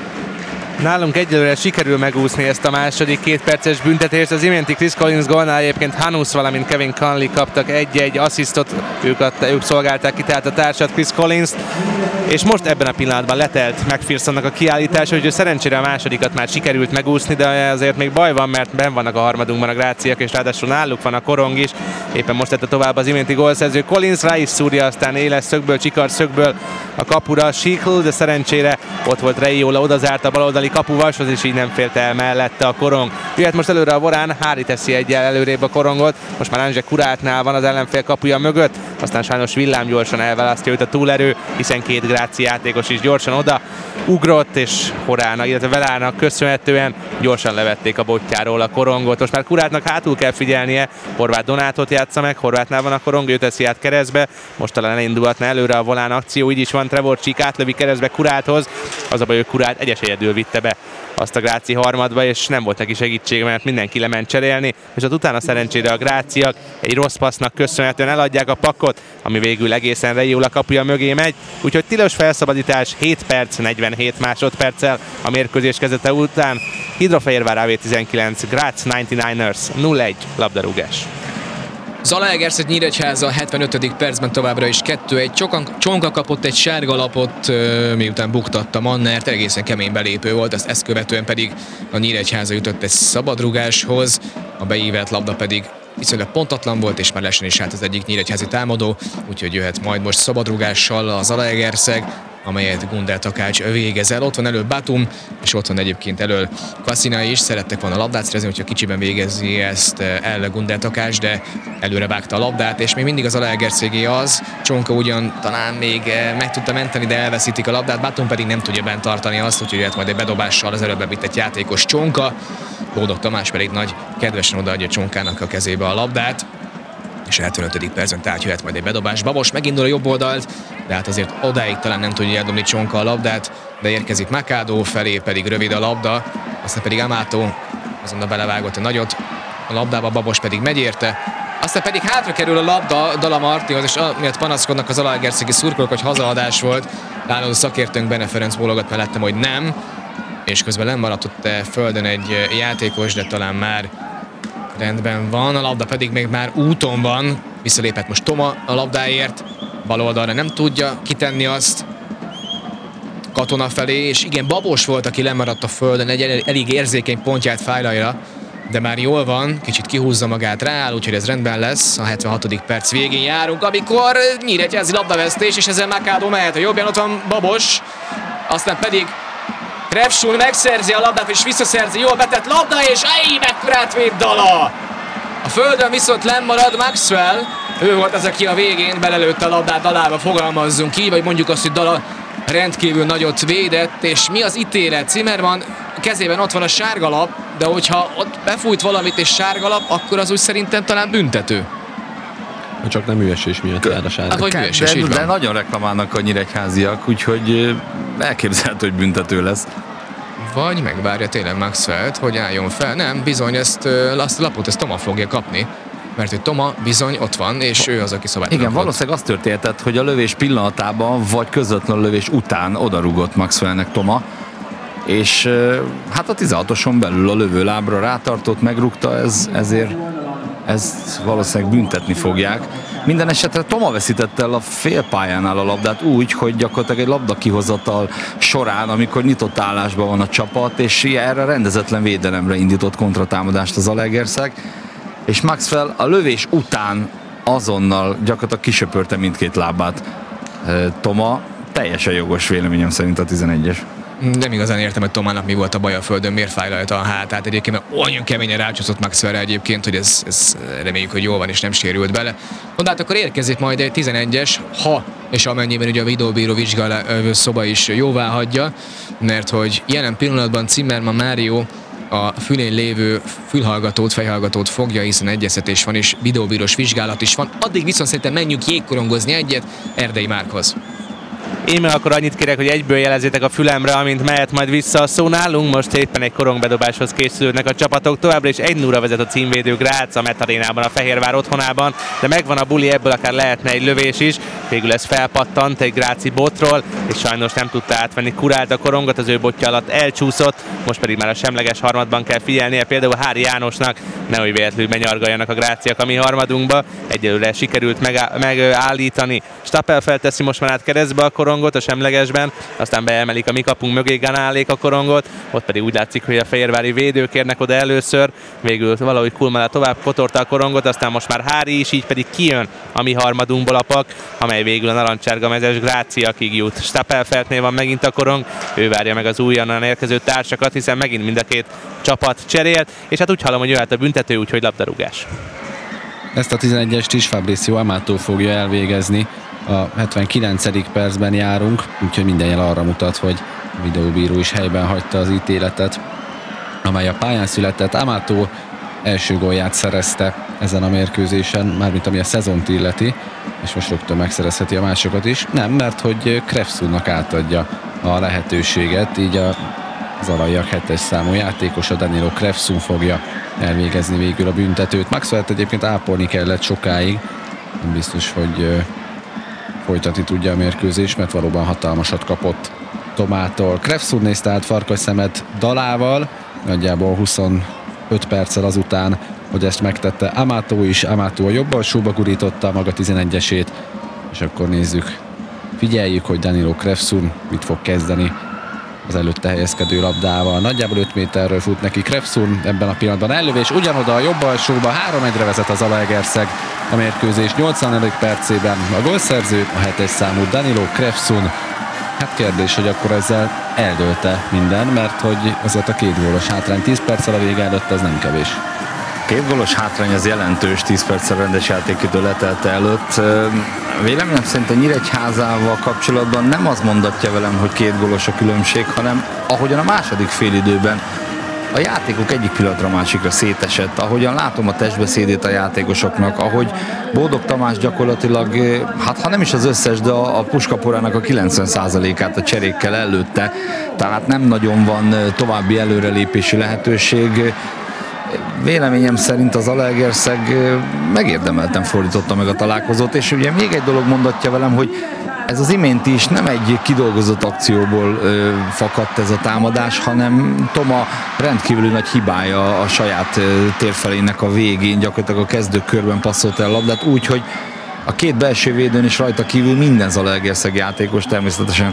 Nálunk egyelőre sikerül megúszni ezt a második 2 perces büntetést. Az iménti Chris Collins gólnál egyébként Hanus, valamint Kevin Conley kaptak egy asszisztot, ők szolgálták ki tehát a társat, Chris Collins-t, és most ebben a pillanatban letelt McPhersonnak a kiállítása, úgyhogy szerencsére a másodikat már sikerült megúszni, de azért még baj van, mert benn vannak a harmadunkban a gráciak, és ráadásul náluk van a korong is. Éppen most tette tovább az iménti gólszerző Collins, rá is szúrja aztán éles szögből, csikar szögből a kapura Schickel, de szerencsére ott volt Reiola, odazárt a baloldali kapuvashoz, és így nem félt el mellette a korong. Jöhet most előre a Vorán, Hári teszi egyel előrébb a korongot, most már Anzse Kurátnál van az ellenfél kapuja mögött, aztán sajnos villámgyorsan elválasztja őt a túlerő, hiszen 2 gráci játékos is gyorsan oda ugrott, és Horának, illetve Velának köszönhetően gyorsan levették a botjáról a korongot. Most már Kurátnak hátul kell figyelnie, Horváth Donátot játsza meg, Horváthnál van a korong, ő teszi át keresztbe, most talán elindulhatna előre a Volán akció, így is van, Trevor Csík átlövi keresztbe Kuráthoz, az a baj, hogy Kurát egyedül vitte be azt a gráci harmadba, és nem volt neki segítsége, mert mindenki lement cserélni, és ott utána szerencsére a gráciak egy rossz passznak köszönhetően eladják a pakkot, ami végül egészen Reiola kapuja mögé megy, úgyhogy tilos felszabadítás 7 perc, 47 másodperccel a mérkőzés kezdete után. Hidrofehérvár AV19, Graz 99ers 0-1 labdarúgás. Zalaegerszeg Nyíregyháza 75. percben továbbra is 2-1. Csonka kapott egy sárga lapot, miután buktatta Mannert, egészen kemény belépő volt, ezt követően pedig a Nyíregyháza jutott egy szabadrugáshoz, a beívelt labda pedig viszonylag pontatlan volt, és már lesen is állt az egyik nyíregyházi támadó, úgyhogy jöhet majd most szabadrugással a Zalaegerszeg, amelyet Gundel Takács végez el. Ott van elő Batum, és ott van egyébként elől Kvasina is. Szerettek volna a labdát szerezni, hogyha kicsiben végezi ezt el Gundel Takács, de előre vágta a labdát, és még mindig az Zalaegerszegé az. Csonka ugyan talán még meg tudta menteni, de elveszítik a labdát, Batum pedig nem tudja bent tartani azt, úgyhogy jöhet majd egy bedobással az előbb bevitt egy játékos Csonka. Bódog Tamás pedig nagy kedvesen odaadja Csonkának a kezébe a labdát, és a 75. percben tehát jöhet majd egy bedobás. Babos megindul a jobb oldalt, de hát azért odáig talán nem tudja eldobni Csonka a labdát, de érkezik Makádó, felé pedig rövid a labda, aztán pedig Amato azonnal belevágott a nagyot, a labdába Babos pedig megy érte, aztán pedig hátra kerül a labda Dala Martihoz, és miatt panaszkodnak az zalaegerszegi szurkolók, hogy hazaadás volt. Állandó szakértőnk Bene Ferenc bólogat mellettem, hogy nem, és közben lemaradt ott földön egy játékos, de talán már rendben van, a labda pedig még már úton van, visszalépett most Toma a labdáért, bal oldalra nem tudja kitenni azt Katona felé, és igen, Babos volt, aki lemaradt a földön, egy elég érzékeny pontját fájlalja, de már jól van, kicsit kihúzza magát, rááll, úgyhogy ez rendben lesz. A 76. perc végén járunk, amikor nyíregyházi labdavesztés, és ezzel Makádó mehet a jobbján, ott van Babos, aztán pedig Trevsul megszerzi a labdát, és visszaszerzi, jól betett labda, és mekkorát véd Dala! A földön viszont lemarad Maxwell, ő volt az, aki a végén belelőtte a labdát Dalába, fogalmazzunk így, vagy mondjuk azt, hogy Dala rendkívül nagyot védett, és mi az ítélet? Zimmermann kezében ott van a sárgalap, de hogyha ott befújt valamit és sárgalap, akkor az úgy szerintem talán büntető. Csak nem ügyesés miatt jár a sárga. De nagyon reklamálnak a nyíregyháziak, úgyhogy elképzelhető, hogy büntető lesz. vagy megvárja tényleg Maxwell-t, hogy álljon fel. Nem, bizony azt a lapot Toma fogja kapni, mert hogy Toma bizony ott van, és ő az, aki szabálytalan. Igen, valószínűleg azt történtett, hogy a lövés pillanatában, vagy közvetlen lövés után odarúgott Maxwellnek Toma, és hát a 16-oson belül a lövőlábra rátartott, megrúgta, ezért ezt valószínűleg büntetni fogják. Minden esetre Toma veszítette el a félpályánál a labdát úgy, hogy gyakorlatilag egy labda kihozatal során, amikor nyitott állásban van a csapat, és erre rendezetlen védelemre indított kontratámadást az Zalaegerszeg, és Maxwell a lövés után azonnal gyakorlatilag kisöpörte mindkét lábát. Toma teljesen jogos véleményem szerint a 11-es. Nem igazán értem, hogy Tomának mi volt a baj a földön, miért fáj rajta a hátát egyébként, mert olyan keményen rácsúszott Maxwellre egyébként, hogy ez reméljük, hogy jól van és nem sérült bele. De hát akkor érkezik majd egy 11-es, ha és amennyiben ugye a videóbíró szoba is jóvá hagyja, mert hogy jelen pillanatban Zimmermann Mário a fülén lévő fejhallgatót fogja, hiszen egyeztetés van és videóbírós vizsgálat is van. Addig viszont szerintem menjünk jégkorongozni egyet Erdei Márkhoz. Én meg akkor annyit kérek, hogy egyből jelezzétek a fülemre, amint mehet majd vissza a szó nálunk. Most éppen egy korongbedobáshoz készülődnek a csapatok. Továbbra is 1-0-ra vezet a címvédő Grác a Metarénában, a Fehérvár otthonában, de megvan a buli, ebből akár lehetne egy lövés is. Végül ez felpattant egy gráci botról, és sajnos nem tudta átvenni Kurált a korongot, az ő botja alatt elcsúszott. Most pedig már a semleges harmadban kell figyelnie például Hári Jánosnak, nehogy véletlenül benyargaljanak a gráciak a mi harmadunkba. Egyelőre sikerült megállítani. Stapel felteszi most már át keresztbe a korongot a semlegesben, aztán beemelik a mi kapunk mögé Ganálék a korongot, ott pedig úgy látszik, hogy a fehérvári védők érnek oda először, végül valahogy Kulmala tovább kotorta a korongot, aztán most már Hári is, így pedig kijön a mi harmadunkból a pak, amely végül a narancsárga mezes Gráciakig jut. Stapelfeltnél van megint a korong, ő várja meg az újonnan érkező társakat, hiszen megint mind a két csapat cserélt, és hát úgy hallom, hogy jöhet a büntető, úgyhogy labdarúgás. Ezt a 11-est is Fabrizio Amato fogja elvégezni. A 79. percben járunk, úgyhogy minden jel arra mutat, hogy a videóbíró is helyben hagyta az ítéletet, amely a pályán született. Amato első gólját szerezte ezen a mérkőzésen, mármint ami a szezont illeti, és most rögtön megszerezheti a másokat is. Nem, mert hogy Krefszunnak átadja a lehetőséget, így a zalaiak 7-es számú játékos, a Danilo Krefszun fogja elvégezni végül a büntetőt. Maxwellt egyébként ápolni kellett sokáig, nem biztos, hogy folytatni tudja a mérkőzés, mert valóban hatalmasat kapott Tomától. Krefszun nézte át farkas szemet Dalával, nagyjából 25 perccel azután, hogy ezt megtette Amato is. Amato a jobb alsóba gurította maga 11-esét, és akkor nézzük, figyeljük, hogy Danilo Krefszun mit fog kezdeni az előtte helyezkedő labdával. Nagyjából 5 méterről fut neki Krefszun, ebben a pillanatban ellövés, ugyanoda a jobb alsóba, 3-1-re vezet a Zalaegerszeg a mérkőzés 84. percében. A gólszerző a 7-es számú Danilo Krefszun. Hát kérdés, hogy akkor ezzel eldőlte minden, mert hogy azért a 2 gólos hátrány 10 perccel a vége előtt az nem kevés. 2 gólos hátrány az jelentős 10 perccel rendes játékidő letelte előtt. Véleményem szerint a Nyíregyházával kapcsolatban nem az mondatja velem, hogy 2 gólos a különbség, hanem ahogyan a második félidőben a játékok egyik pillanatra másikra szétesett, ahogyan látom a testbeszédét a játékosoknak, ahogy Bódog Tamás gyakorlatilag, hát ha nem is az összes, de a puskaporának a 90%-át a cserékkel előtte, tehát nem nagyon van további előrelépési lehetőség. Véleményem szerint az Zalaegerszeg megérdemelten fordította meg a találkozót, és ugye még egy dolog mondatja velem, hogy ez az iménti is nem egy kidolgozott akcióból fakadt ez a támadás, hanem Toma rendkívül nagy hibája a saját térfelének a végén, gyakorlatilag a kezdőkörben passzolt el a labdát, úgyhogy a 2 belső védőn is rajta kívül minden Zalaegerszeg játékos, természetesen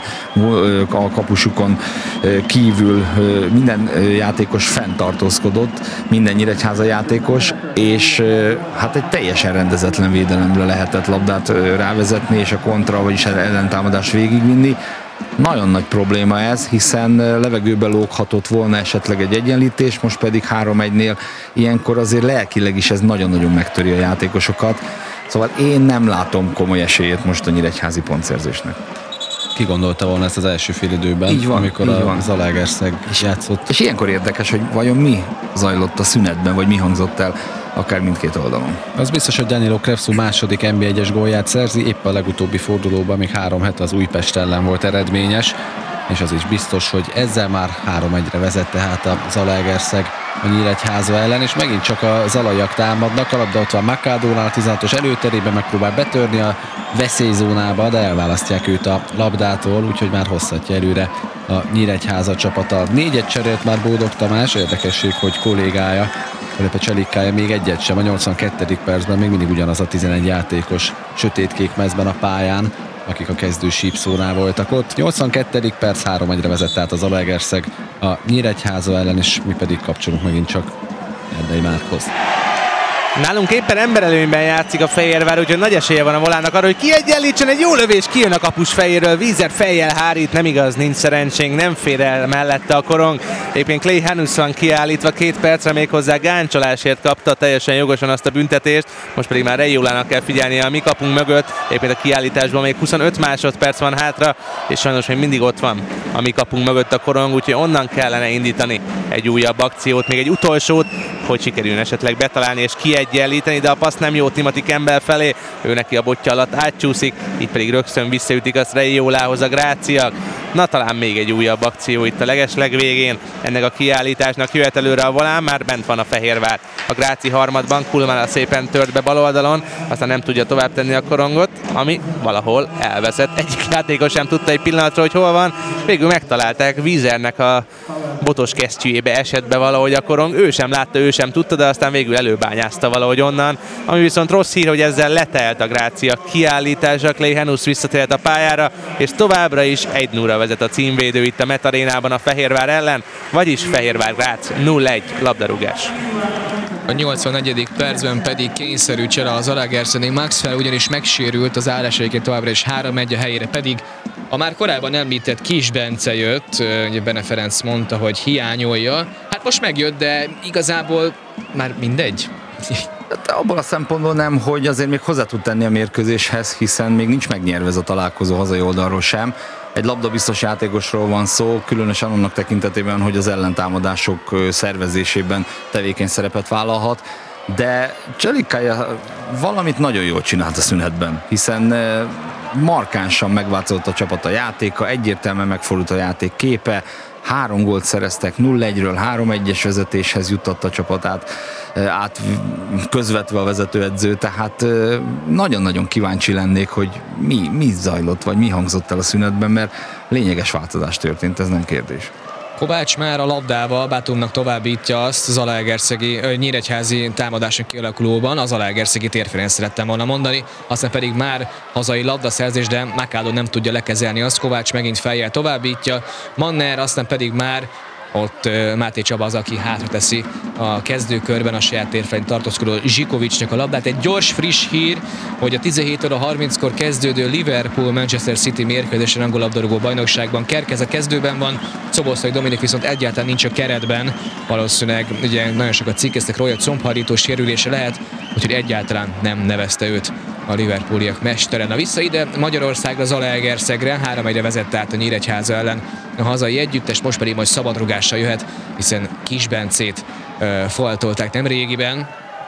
a kapusukon kívül minden játékos fenntartózkodott, minden Nyíregyháza játékos, és hát egy teljesen rendezetlen védelemre lehetett labdát rávezetni, és a kontra, vagyis ellentámadás végigvinni. Nagyon nagy probléma ez, hiszen levegőbe lóghatott volna esetleg egy egyenlítés, most pedig 3-1-nél ilyenkor azért lelkileg is ez nagyon-nagyon megtöri a játékosokat. Szóval én nem látom komoly esélyét most a nyíregyházi pontszerzésnek. Ki gondolta volna ezt az első félidőben, így van, amikor így a van. Zalaegerszeg játszott? És ilyenkor érdekes, hogy vajon mi zajlott a szünetben, vagy mi hangzott el akár mindkét oldalon. Az biztos, hogy Danilo Krefszun második NB1-es gólját szerzi, épp a legutóbbi fordulóban még 3 hete az Újpest ellen volt eredményes. és az is biztos, hogy ezzel már 3-1-re vezet tehát a Zalaegerszeg a Nyíregyháza ellen, és megint csak a zalaiak támadnak, a labda ott van Makádónál, a 16-os előterében megpróbál betörni a veszélyzónába, de elválasztják őt a labdától, úgyhogy már hozhatja előre a Nyíregyháza csapata. 4-1 cserélt már Bódog Tamás, érdekesség, hogy kollégája, Felipe Cselikája még egyet sem, a 82. percben még mindig ugyanaz a 11 játékos sötétkék mezben a pályán, akik a kezdő sípszónál voltak ott. 82. perc, 3-1-re vezet át az Zalaegerszeg a Nyíregyháza ellen, és mi pedig kapcsolunk megint csak Erdei Márkhoz. Nálunk éppen emberelőnyben játszik a Fehérvár, úgyhogy nagy esélye van a Volának arra, hogy kiegyenlítsen, egy jó lövés, kijön a kapus fejéről, Vízer fejjel hárít, nem igaz, nincs szerencsénk, nem fér el mellette a korong. Éppen Clay Hanus van kiállítva 2 percre, méghozzá gáncsolásért kapta teljesen jogosan azt a büntetést, most pedig már Rejólának kell figyelnie a mi kapunk mögött, éppen a kiállításban még 25 másodperc van hátra, és sajnos még mindig ott van a mi kapunk mögött a korong, úgyhogy onnan kellene indítani egy újabb akciót, még egy utolsót, hogy sikerüljön esetleg betalálni és kiegyenlíteni, de a passz nem jó Timothy Campbell felé, ő neki a botja alatt átcsúszik, itt pedig rögtön visszaütik azt Rejólához a gráciak. Na talán még egy újabb akció itt a legeslegvégén, ennek a kiállításnak jöhet előre a Volán, már bent van a Fehérvár. A Gráci harmadban Kulmán szépen tört be bal oldalon, aztán nem tudja tovább tenni a korongot, ami valahol elveszett. Egyik játékos sem tudta egy pillanatra, hogy hol van, végül megtalálták, Vízernek a botos kesztyűjébe esett be valahogy a korong, ő sem látta, ő sem tudta, de aztán végül előbányázta valahogy onnan, ami viszont rossz hír, hogy ezzel letelt a Grácia kiállítása, Clay Hanus visszatért a pályára, és továbbra is 1-0-ra vezet a címvédő itt a Met Arénában a Fehérvár ellen, vagyis Fehérvár Grác 0-1 labdarúgás. A 84. percben pedig kényszerű csere az Zalaegerszegnél, Maxwell ugyanis megsérült, az állásaiként továbbra is 3-1, a helyére pedig a már korábban említett Kis Bence jött, ugye Bene Ferenc mondta, hogy hiányolja. Hát most megjött, de igazából már mindegy. De abban a szempontból nem, hogy azért még hozzá tud tenni a mérkőzéshez, hiszen még nincs megnyerve ez a találkozó hazai oldalról sem. Egy labdabiztos játékosról van szó, különösen annak tekintetében, hogy az ellentámadások szervezésében tevékeny szerepet vállalhat, de Cselikája valamit nagyon jól csinált a szünetben, hiszen markánsan megváltozott a csapat a játéka, egyértelműen megfordult a játék képe, 3 gólt szereztek, 0-1-ről 3-1-es vezetéshez juttatta a csapatát, át közvetve a vezetőedző, tehát nagyon-nagyon kíváncsi lennék, hogy mi zajlott, vagy mi hangzott el a szünetben, mert lényeges változás történt, ez nem kérdés. Kovács már a labdával Bátumnak továbbítja azt Zalaegerszegi, nyíregyházi támadáson kialakulóban, a Zalaegerszegi térfélén szerettem volna mondani, aztán pedig már hazai labdaszerzés, de Makádó nem tudja lekezelni azt, Kovács megint fejjel továbbítja, Manner, aztán pedig már ott Máté Csaba az, aki hátra teszi a kezdőkörben a saját térfelén tartózkodó Zsikovicsnak a labdát. Egy gyors, friss hír, hogy a 17:30-kor kezdődő Liverpool-Manchester City mérkőzésen angol labdarúgó bajnokságban Kerkez a kezdőben van, Szoboszlai Dominik viszont egyáltalán nincs a keretben. Valószínűleg ugye nagyon sokat cikkeztek róla, hogy combhardító sérülése lehet, úgyhogy egyáltalán nem nevezte őt a liverpooliak mestere. Na vissza ide Magyarországra, Zalaegerszegre, 3-1-re vezette át a Nyíregyháza ellen a hazai együttes, most pedig majd szabadrugással jöhet, hiszen Kis Bencét faltolták nem régiben,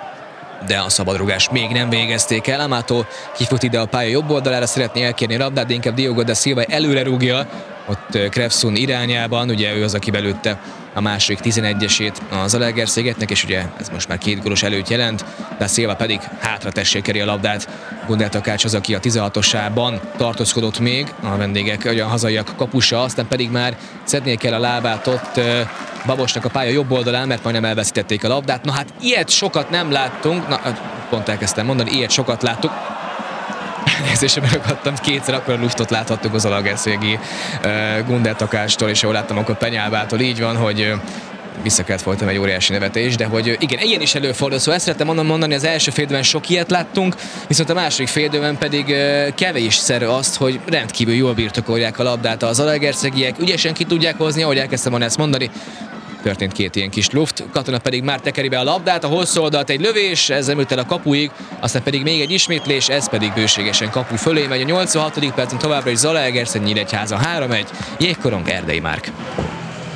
de a szabadrugás még nem végezték el. Amato kifut ide a pálya jobb oldalára, szeretné elkérni a labdát, de inkább Diogo da Silva előre rúgja, ott Krefsun irányában, ugye ő az, aki belőtte a második 11-esét a Zalaegerszegnek, és ugye ez most már 2 gólos előtt jelent, de Silva pedig hátra tessékeri a labdát. Gundel Takács az, aki a 16-osában tartózkodott még, a vendégek, ugye a hazaiak kapusa, aztán pedig már szednie kell a lábát ott Babosnak a pálya jobb oldalán, mert majdnem elveszítették a labdát. Na hát ilyet sokat nem láttunk, na pont elkezdtem mondani, ilyet sokat láttuk. Nézésre megragadtam, 2-szer akkor a luftot láthattuk az Zalaegerszegi Gundel Takácstól, és ahol láttam akkor Penyálbától, így van, hogy vissza kellett folytani egy óriási nevetés, de hogy igen, ilyen is előfordul, szóval ezt szerettem mondani, az első félidőben sok ilyet láttunk, viszont a második félidőben pedig kevésszer azt, hogy rendkívül jól birtokolják a labdát a zalaegerszegiek, ügyesen ki tudják hozni, ahogy elkezdtem volna ezt mondani. Történt 2 ilyen kis luft, Katona pedig már tekeri be a labdát, a hosszú oldalt egy lövés, ez nem jut el a kapuig, aztán pedig még egy ismétlés, ez pedig bőségesen kapu fölé megy. A 86. percen továbbra is Zalaegerszeg Nyíregyháza 3-1, Jégkorong Erdei Márk.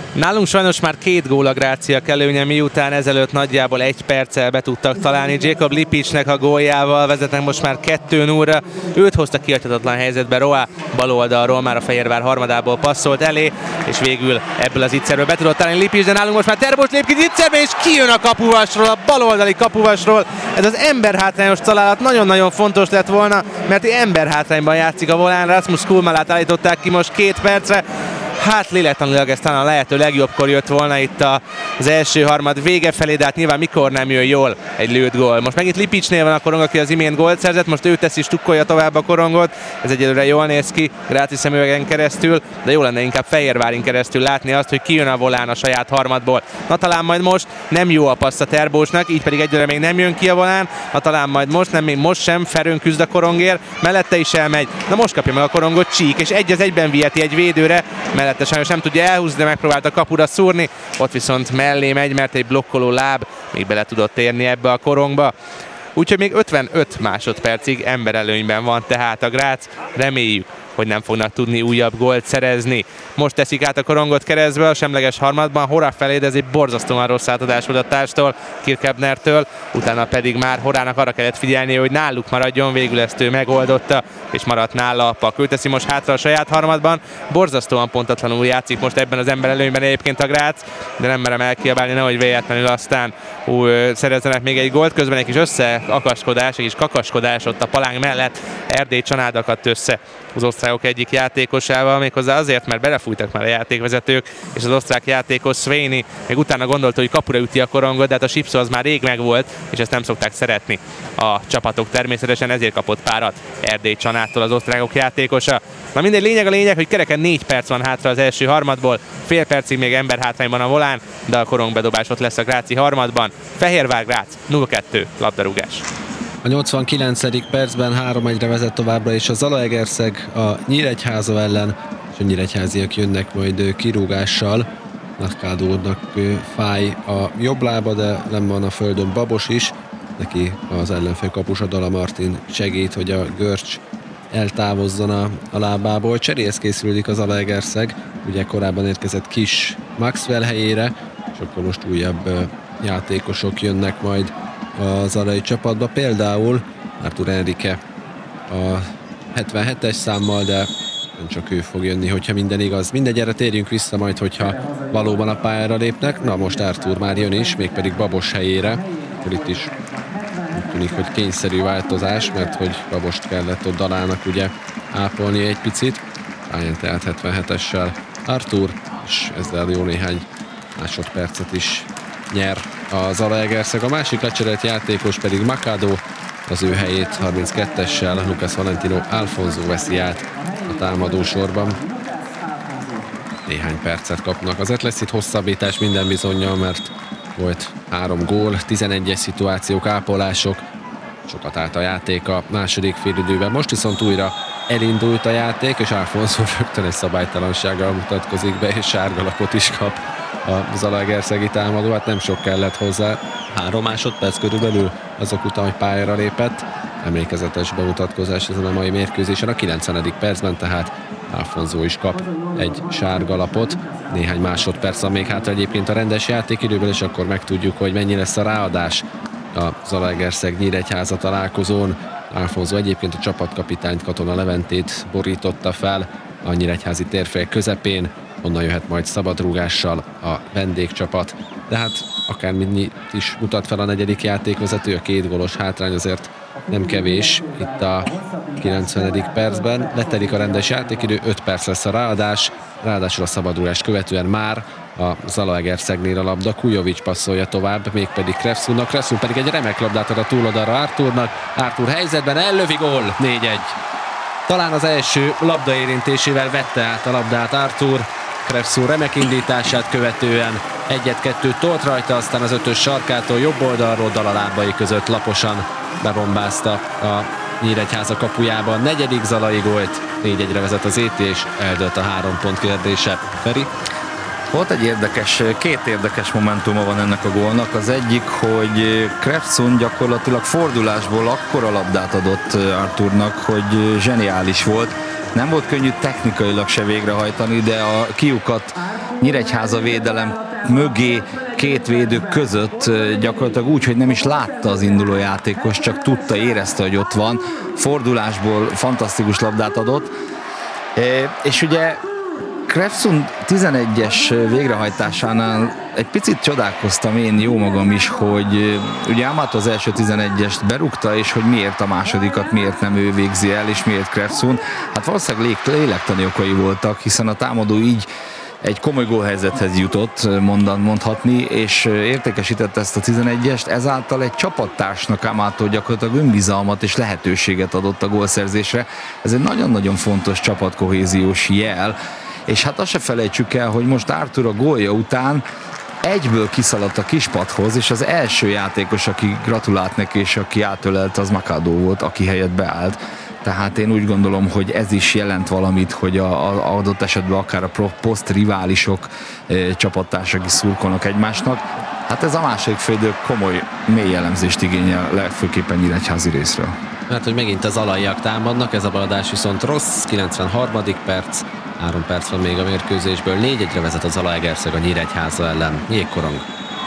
Nálunk sajnos már 2 gól a Gráciak előnye, miután ezelőtt nagyjából 1 perccel be tudtak találni. Jacob Lipicnek a góljával vezetnek most már 2-0-ra. Őt hozta kihagyhatatlan helyzetbe Roa bal oldalról, már a Fehérvár harmadából passzolt elé, és végül ebből az ittszerből be tudott találni Lipic, de nálunk most már Terbos lép ki az ittszerbe, és kijön a kapuvasról, a baloldali kapuvasról. Ez az emberhátrányos találat nagyon-nagyon fontos lett volna, mert emberhátrányban játszik a volán. Rasmus Kulmalát állították ki most 2 percre. Hát lélektanilag ez talán a lehető legjobbkor jött volna itt az első harmad vége felé, de hát nyilván mikor nem jön jól egy lőtt gól. Most megint Lipicnél van a korong, aki az imént gólt szerzett, most ő teszi, stukkolja tovább a korongot. Ez egyelőre jól néz ki Gráci szemüvegen keresztül, de jó lenne inkább Fehérvárin keresztül látni azt, hogy kijön a volán a saját harmadból. Na talán majd most nem jó a passz a Terbósnak, így pedig egyelőre még nem jön ki a volán. Na talán majd most, nem még most sem, Ferőn küzd a korongért, mellette is elmegy. Na most kapja meg a korongot Csík, és 1-1-ben viheti egy védőre. Mellette sajnos nem tudja elhúzni, de megpróbált a kapura szúrni, ott viszont mellé megy, mert egy blokkoló láb még bele tudott érni ebbe a korongba. Úgyhogy még 55 másodpercig emberelőnyben van tehát a Grác, reméljük, hogy nem fognak tudni újabb gólt szerezni. Most teszik át a korongot keresztbe a semleges harmadban, Hora felé, de ez egy borzasztóan rossz átadás volt a társtól, Kirkebnertől, utána pedig már Horának arra kellett figyelni, hogy náluk maradjon, végül ezt ő megoldotta, és maradt nála a pak. Ő teszi most hátra a saját harmadban, borzasztóan pontatlanul játszik most ebben az emberelőnyben egyébként a Grác, de nem merem elkiabálni, nehogy véletlenül aztán szerezzenek még egy gólt, közben egy kis összeakaskodás, egy kis kakaskodás ott a palánk mellett, Erdély Csanád akadt össze az osztrákok egyik játékosával, méghozzá azért, mert belefújtak már a játékvezetők, és az osztrák játékos Svényi még utána gondolta, hogy kapura üti a korongot, de hát a sipszó az már rég megvolt, és ezt nem szokták szeretni a csapatok természetesen, ezért kapott párat Erdély Csanádtól az osztrákok játékosa. Na mindegy, lényeg, hogy kereken 4 perc van hátra az első harmadból, fél percig még emberhátrányban a volán, de a korongbedobás ott lesz a gráci harmadban. Fehérvár Grác 0-2 labdarúgás. A 89. percben 3-1-re vezet továbbra is a Zalaegerszeg a Nyíregyháza ellen, és a nyíregyháziak jönnek majd kirúgással. Nakádónak fáj a jobb lába, de nem van a földön Babos is. Neki az ellenfél kapus, a Dala Martin segít, hogy a görcs eltávozzon a lábából. Cseréhez készülődik az Zalaegerszeg, ugye korábban érkezett Kis Maxwell helyére, és akkor most újabb játékosok jönnek majd a zalai csapatba, például Artur Enrique a 77-es számmal, de nem csak ő fog jönni, hogyha minden igaz. Mindegy, erre térjünk vissza majd, hogyha valóban a pályára lépnek. Na most Artur már jön is, mégpedig Babos helyére. Akkor itt is úgy tűnik, hogy kényszerű változás, mert hogy Babost kellett ott Dalának ugye ápolni egy picit. Pályán tehát 77-essel Artur, és ezzel jó néhány másodpercet is nyer a Zalaegerszeg. A másik lecserélt játékos pedig Makado, az ő helyét 32-essel Lucas Valentino Alfonso veszi át a támadó sorban. Néhány percet kapnak. Azért lesz itt hosszabbítás minden bizonnyal, mert volt 3 gól, 11-es szituációk, ápolások, sokat állt a játék a második félidőben. Most viszont újra elindult a játék, és Alfonso rögtön egy szabálytalansággal mutatkozik be, és sárga lapot is kap a Zalaegerszegi támadó. Hát nem sok kellett hozzá, 3 másodperc körülbelül azok után, hogy pályára lépett. Emlékezetes bemutatkozás ezen a mai mérkőzésen. A 90. percben tehát Alfonso is kap egy sárga lapot. Néhány másodperc még hátra egyébként a rendes játékidőből, és akkor megtudjuk, hogy mennyi lesz a ráadás a Zalaegerszeg Nyíregyháza találkozón. Alfonso egyébként a csapatkapitányt, Katona Leventét borította fel a nyíregyházi térfél közepén, onnan jöhet majd szabadrúgással a vendégcsapat. De hát akármit is mutat fel a negyedik játékvezető, a 2 gólos hátrány azért nem kevés itt a 90. percben. Letelik a rendes játékidő, 5 perc lesz a ráadás, ráadásul a szabadrugást követően már a Zalaegerszegnél a labda. Kujovics passzolja tovább, mégpedig Krefszunnak. Krefszun pedig egy remek labdát ad a túloldalra Arturnak. Artur helyzetben ellövi, gól, 4-1. Talán az első labdaérintésével vette át a labdát Artur. Krefszun remek indítását követően 1-2 tolt rajta, aztán az 5-ös sarkától jobb oldalról Dala lábai között laposan bebombázta a Nyíregyháza kapujába. 4. zalai gólt, 4-1-re vezet az ET, és eldőlt a 3 pont kérdése. Feri? Volt egy két érdekes momentuma van ennek a gólnak. Az egyik, hogy Krefszun gyakorlatilag fordulásból akkora labdát adott Arturnak, hogy zseniális volt. Nem volt könnyű technikailag se végrehajtani, de a kiukat Nyíregyháza védelem mögé két védő között gyakorlatilag úgy, hogy nem is látta az induló játékos, csak tudta, érezte, hogy ott van. Fordulásból fantasztikus labdát adott. És ugye Krefsun 11-es végrehajtásánál egy picit csodálkoztam én jó magam is, hogy ugye Amato az első 11-est berúgta, és hogy miért a másodikat, miért nem ő végzi el, és miért Krefsun. Hát valószínűleg lélektani okai voltak, hiszen a támadó így egy komoly gólhelyzethez jutott, mondhatni, és értékesítette ezt a 11-est, ezáltal egy csapattársnak Amato gyakorlatilag önbizalmat és lehetőséget adott a gólszerzésre. Ez egy nagyon-nagyon fontos csapatkohéziós jel, és hát azt se felejtsük el, hogy most Arthur a gólja után egyből kiszaladt a kispadhoz, és az első játékos, aki gratulált neki, és aki átölelte, az Machado volt, aki helyett beállt. Tehát én úgy gondolom, hogy ez is jelent valamit, hogy a adott esetben akár a posztriválisok csapattársak is szurkolnak egymásnak. Hát ez a második félidő komoly, mély elemzést igényel, legfőképpen nyíregyházi részről. Mert hogy megint az alaiak támadnak, ez a baladás viszont rossz, 93. perc, 3 perc van még a mérkőzésből, 4-1-re vezet az Zalaegerszeg a Nyíregyháza ellen. Jégkorong.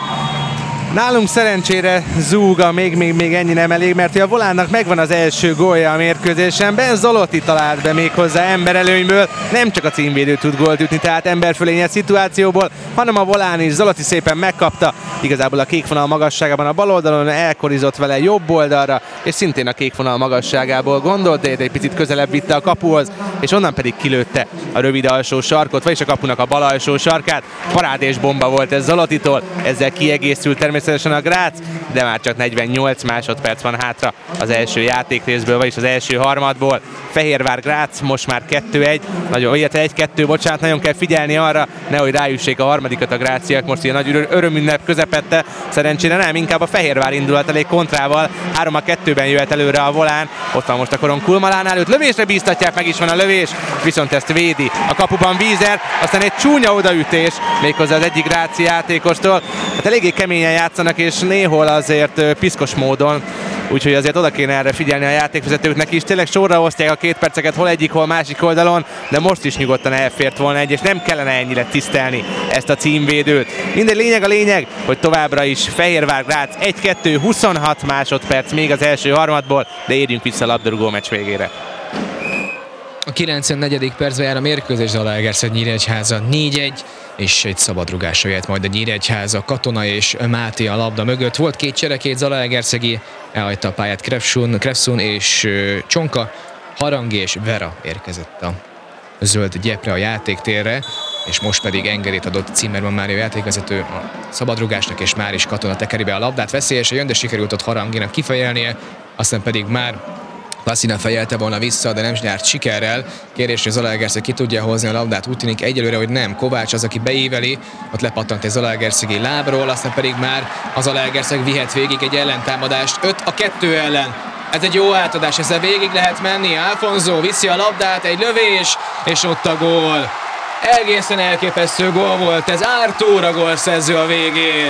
Nálunk szerencsére zúga, még ennyi nem elég, mert a Volánnak megvan az első gólja a mérkőzésen. Ben Zolotti talált be méghozzá emberelőnyből, nem csak a címvédő tud gólt ütni, tehát emberfölényes szituációból, hanem a Volán is. Zolotti szépen megkapta, igazából a kék vonal magasságában a bal oldalon, elkorizott vele jobb oldalra, és szintén a kék vonal magasságából gondolt, de egy picit közelebb vitte a kapuhoz, és onnan pedig kilőtte a rövid alsó sarkot, vagyis a kapunak a bal alsó sarkát. Parádés bomba volt ez Zolottitól, ezzel kiegészült természetesen a Grác, de már csak 48 másodperc van hátra az első játékrészből, vagyis az első harmadból. Fehérvár Grác most már 2-1, illetve 1-2, bocsánat, nagyon kell figyelni arra, nehogy rájussék a harmadikat a gráciak, most ilyen nagy örömünnep közepette, szerencsére nem, inkább a Fehérvár indulat elég kontrával, 3-2-ben jöhet előre a Volán, ott van most a Koron Kulmalán előtt, lövésre bíztatják, meg is van a lövés, viszont ezt védi a kapuban Vízer, aztán egy csúnya odaütés, méghozzá az egyik gráci játékostól, hát eléggé keményen játszanak, és néhol azért piszkos módon, úgyhogy azért oda kéne erre figyelni a játékvezetőknek is. Tényleg sorra osztják a két perceket, hol egyik, hol másik oldalon, de most is nyugodtan elfért volna egy, és nem kellene ennyire tisztelni ezt a címvédőt. Minden lényeg a lényeg, hogy továbbra is Fehérvár Grác 1-2, 26 másodperc még az első harmadból, de érjünk vissza a labdarúgó meccs végére. A 94. percben jár a mérkőzés, Zalaegerszeg Nyíregyháza 4-1, és egy szabadrugásra jöhet majd a Nyíregyháza, Katona és Máté a labda mögött. Volt két csere, két zalaegerszegi, elhagyta a pályát Krefsun és Csonka, Harangi és Vera érkezett a zöld gyepre a játéktérre, és most pedig engedélyt adott Zimmermann Mário játékvezető a szabadrugásnak, és már is Katona tekeri be a labdát. Veszélyesen jön, de sikerült ott Haranginak kifejelnie, aztán pedig már Lassina fejelte volna vissza, de nem járt sikerrel. Kérdés, hogy Zalaegerszeg ki tudja hozni a labdát. Úgy tűnik egyelőre, hogy nem. Kovács az, aki beíveli, ott lepattant egy Zalaegerszegi lábról, aztán pedig már a Zalaegerszeg vihet végig egy ellentámadást. 5-2 ellen. Ez egy jó átadás, ezzel végig lehet menni. Alfonso viszi a labdát, egy lövés, és ott a gól. Egészen elképesztő gól volt ez. Arthur a gólszerző a végén.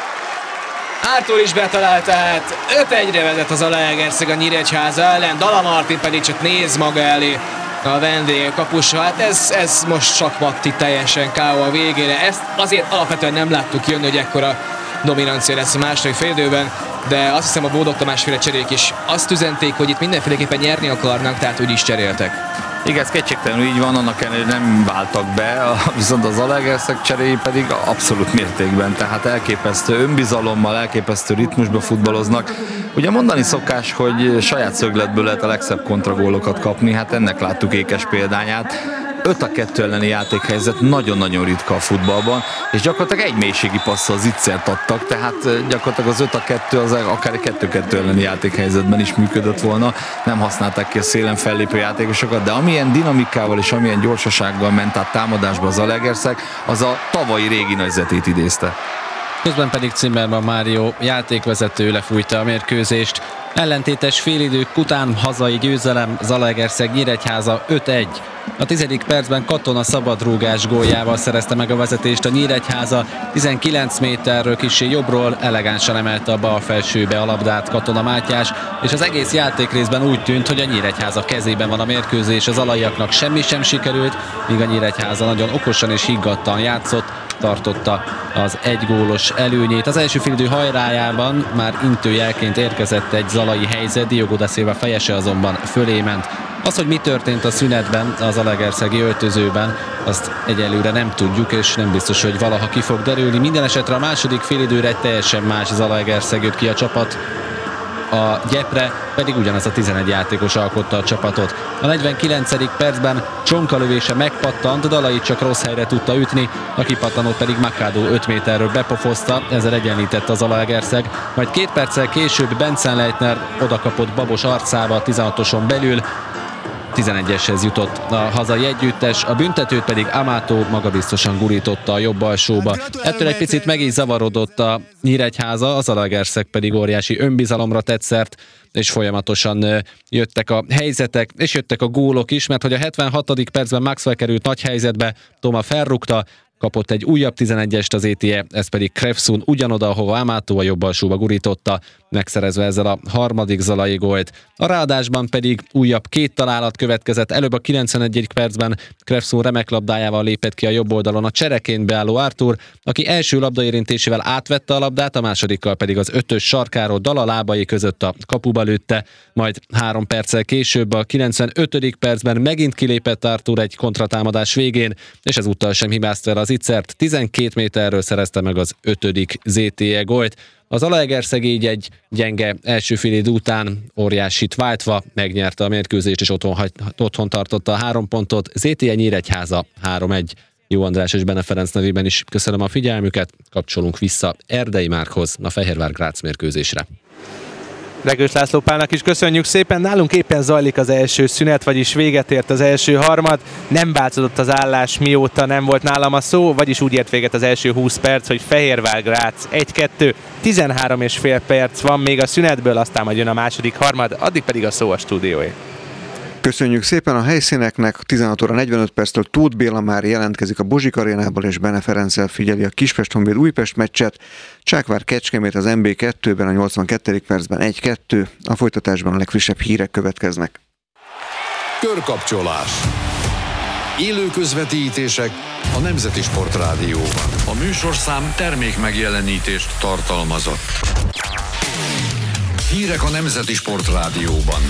Arthur is betalált, tehát 5-1-re vezet az Zalaegerszeg a Nyíregyháza ellen, Dala Martin pedig csak néz maga elé a vendég kapusra. Hát ez most sakmatti teljesen K.O. a végére. Ezt azért alapvetően nem láttuk jönni, hogy ekkora dominancia lesz a második félidőben, de azt hiszem a Bódog Tamás-féle cserék is azt üzenték, hogy itt mindenféleképpen nyerni akarnak, tehát úgy is cseréltek. Igen, ez kétségtelenül így van, annak ellenére nem váltak be, viszont az Zalaegerszeg cseréi pedig abszolút mértékben, tehát elképesztő önbizalommal, elképesztő ritmusba futballoznak. Ugye mondani szokás, hogy saját szögletből lehet a legszebb kontragólokat kapni, hát ennek láttuk ékes példányát. 5-2 elleni játékhelyzet nagyon-nagyon ritka a futballban, és gyakorlatilag egy mélységi passzal zicsert adtak, tehát gyakorlatilag az 5-2 az akár egy 2-2 elleni játékhelyzetben is működött volna, nem használták ki a szélen fellépő játékosokat, de amilyen dinamikával és amilyen gyorsasággal ment át támadásba az Zalaegerszeg, az a tavalyi régi nagyzetét idézte. Közben pedig Zimmermann Mário játékvezető lefújta a mérkőzést. Ellentétes félidők után hazai győzelem, Zalaegerszeg Nyíregyháza 5-1. A 10. percben Katona szabadrúgás góljával szerezte meg a vezetést a Nyíregyháza, 19 méterről kissé jobbról elegánsan emelte a bal felsőbe a labdát Katona Mátyás, és az egész játékrészben úgy tűnt, hogy a Nyíregyháza kezében van a mérkőzés, az alaiaknak semmi sem sikerült, míg a Nyíregyháza nagyon okosan és higgadtan játszott, tartotta az egygólos előnyét. Az első félidő hajrájában már intőjelként érkezett egy zalai helyzet, Diogo da Silva fejese azonban fölé ment. Az, hogy mi történt a szünetben, az zalaegerszegi öltözőben, azt egyelőre nem tudjuk, és nem biztos, hogy valaha ki fog derülni. Minden esetre a második félidőre egy teljesen más Zalaegerszeg jött ki a csapat. A Gyepre pedig ugyanaz a 11 játékos alkotta a csapatot. A 49. percben Csonka lövése megpattant, Dalai csak rossz helyre tudta ütni, a kipattanót pedig Makádó 5 méterről bepofozta, ezzel egyenlítette a Zalaegerszeg, majd 2 perccel később Benzenleitner odakapott Babos arcába 16-oson belül, 11-eshez jutott a hazai együttes, a büntetőt pedig Amato magabiztosan gurította a jobb alsóba. Ettől egy picit meg is zavarodott a Nyíregyháza, a Zalaegerszeg pedig óriási önbizalomra tett szert, és folyamatosan jöttek a helyzetek, és jöttek a gólok is, mert hogy a 76. percben Maxwell került nagy helyzetbe, Toma felrúgta, kapott egy újabb 11-est az ETE, ez pedig Krefsun ugyanoda, ahova Amato a jobb alsóba gurította, megszerezve ezzel a harmadik zalai gólt. A ráadásban pedig újabb 2 találat következett. Előbb a 91. percben Krefsun remek labdájával lépett ki a jobb oldalon a csereként beálló Artur, aki első labdaérintésével átvette a labdát, a másodikkal pedig az 5-ös sarkáról Dala lábai között a kapuba lőtte, majd 3 perccel később a 95. percben megint kilépett Artur egy kontratámadás végén, és ezúttal sem hibázta el az Itzert, 12 méterről szerezte meg az 5. ZTE gólt. Az Zalaegerszeg így egy gyenge első félidő után óriásit váltva megnyerte a mérkőzést, és otthon tartotta a 3 pontot. ZTE Nyíregyháza 3-1. Jó András és Bene Ferenc nevében is köszönöm a figyelmüket, kapcsolunk vissza Erdei Márkhoz a Fehérvár-Grác mérkőzésre. Regős László Pálnak is köszönjük szépen. Nálunk éppen zajlik az első szünet, vagyis véget ért az első harmad. Nem változott az állás, mióta nem volt nálam a szó, vagyis úgy ért véget az első 20 perc, hogy Fehérvár-Grác 1-2, 13,5 perc van még a szünetből, aztán majd jön a második harmad, addig pedig a szó a stúdióé. Köszönjük szépen a helyszíneknek, 16 óra 45 perctől Tóth Béla már jelentkezik a Bozsik arénából, és Bene Ferenccel figyeli a Kispest-Honvéd Újpest meccset. Csákvár Kecskemét az MB2-ben a 82. percben 1-2, a folytatásban a legfrissebb hírek következnek. Körkapcsolás. Élő közvetítések a Nemzeti Sportrádióban. A műsorszám termék megjelenítést tartalmazott. Hírek a Nemzeti Sportrádióban.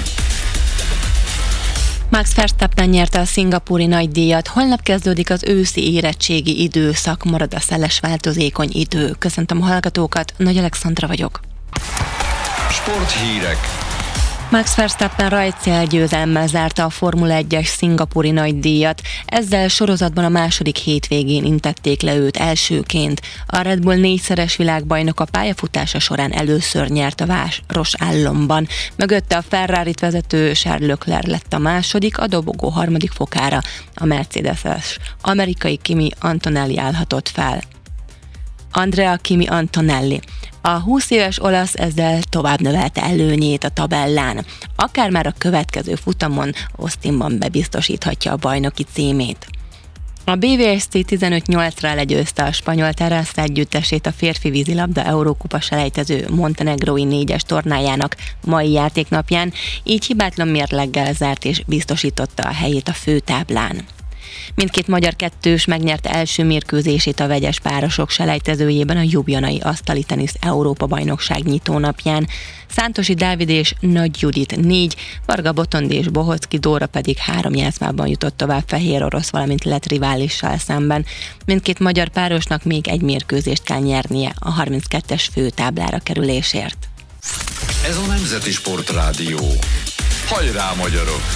Max Verstappen nyerte a szingapúri nagydíjat. Holnap kezdődik az őszi érettségi időszak, marad a szeles változékony idő. Köszöntöm a hallgatókat, Nagy Alexandra vagyok. Sporthírek. Max Verstappen rajtcél győzelemmel zárta a Formula 1-es szingapúri nagydíjat. Ezzel sorozatban a második hétvégén intették le őt elsőként. A Red Bull 4-szeres világbajnok a pályafutása során először nyert a város államban. Mögötte a Ferrarit vezető Charles Leclerc lett a második, a dobogó harmadik fokára a Mercedes-es amerikai Kimi Antonelli állhatott fel. Andrea Kimi Antonelli. A 20 éves olasz ezzel tovább növelte előnyét a tabellán. Akár már a következő futamon Austinban bebiztosíthatja a bajnoki címét. A BVSC 15-8-ra legyőzte a spanyol Terrasz együttesét a férfi vízilabda Eurókupa selejtező montenegrói 4-es tornájának mai játéknapján, így hibátlan mérleggel zárt és biztosította a helyét a főtáblán. Mindkét magyar kettős megnyerte első mérkőzését a vegyes párosok selejtezőjében a Ljubljanai asztali tenisz Európa-bajnokság nyitónapján. Szántosi Dávid és Nagy Judit 4, Varga Botond és Bohocki Dóra pedig 3 játszmában jutott tovább fehér orosz, valamint lett riválissal szemben. Mindkét magyar párosnak még egy mérkőzést kell nyernie a 32-es főtáblára kerülésért. Ez a Nemzeti Sportrádió. Hajrá, magyarok!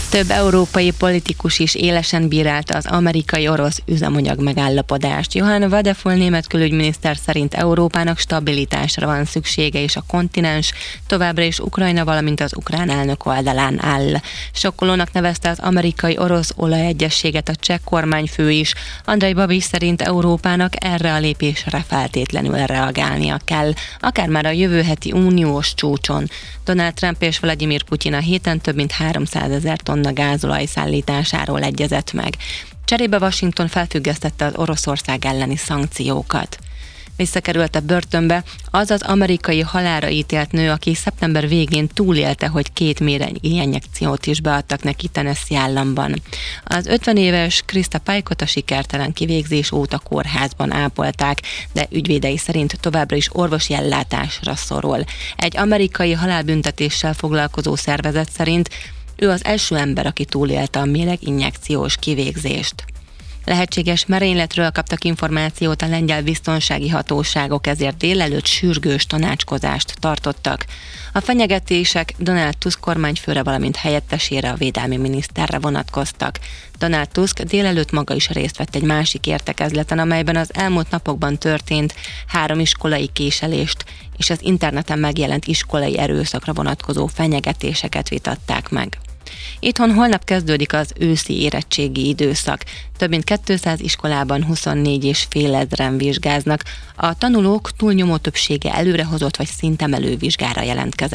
Több európai politikus is élesen bírálta az amerikai-orosz üzemanyag megállapodást. Johann Wadefull német külügyminiszter szerint Európának stabilitásra van szüksége, és a kontinens továbbra is Ukrajna, valamint az ukrán elnök oldalán áll. Sokkolónak nevezte az amerikai-orosz olajegyezséget a cseh kormányfő is. Andrej Babiš szerint Európának erre a lépésre feltétlenül reagálnia kell, akár már a jövő heti uniós csúcson. Donald Trump és Vladimir Putyin a héten több mint 300 000 tonna gázolaj szállításáról egyezett meg. Cserébe Washington felfüggesztette az Oroszország elleni szankciókat. Visszakerült a börtönbe az az amerikai halálra ítélt nő, aki szeptember végén túlélte, hogy 2 méreg-injekciót is beadtak neki Tennessee államban. Az 50 éves Krista Pike-ot a sikertelen kivégzés óta kórházban ápolták, de ügyvédei szerint továbbra is orvosi ellátásra szorul. Egy amerikai halálbüntetéssel foglalkozó szervezet szerint ő az első ember, aki túlélte a méreg-injekciós kivégzést. Lehetséges merényletről kaptak információt a lengyel biztonsági hatóságok, ezért délelőtt sürgős tanácskozást tartottak. A fenyegetések Donald Tusk kormányfőre, valamint helyettesére, a védelmi miniszterre vonatkoztak. Donald Tusk délelőtt maga is részt vett egy másik értekezleten, amelyben az elmúlt napokban történt 3 iskolai késelést és az interneten megjelent iskolai erőszakra vonatkozó fenyegetéseket vitatták meg. Itthon holnap kezdődik az őszi érettségi időszak. Több mint 200 iskolában 24,5 ezren vizsgáznak. A tanulók túlnyomó többsége előrehozott vagy szintemelő vizsgára jelentkezett.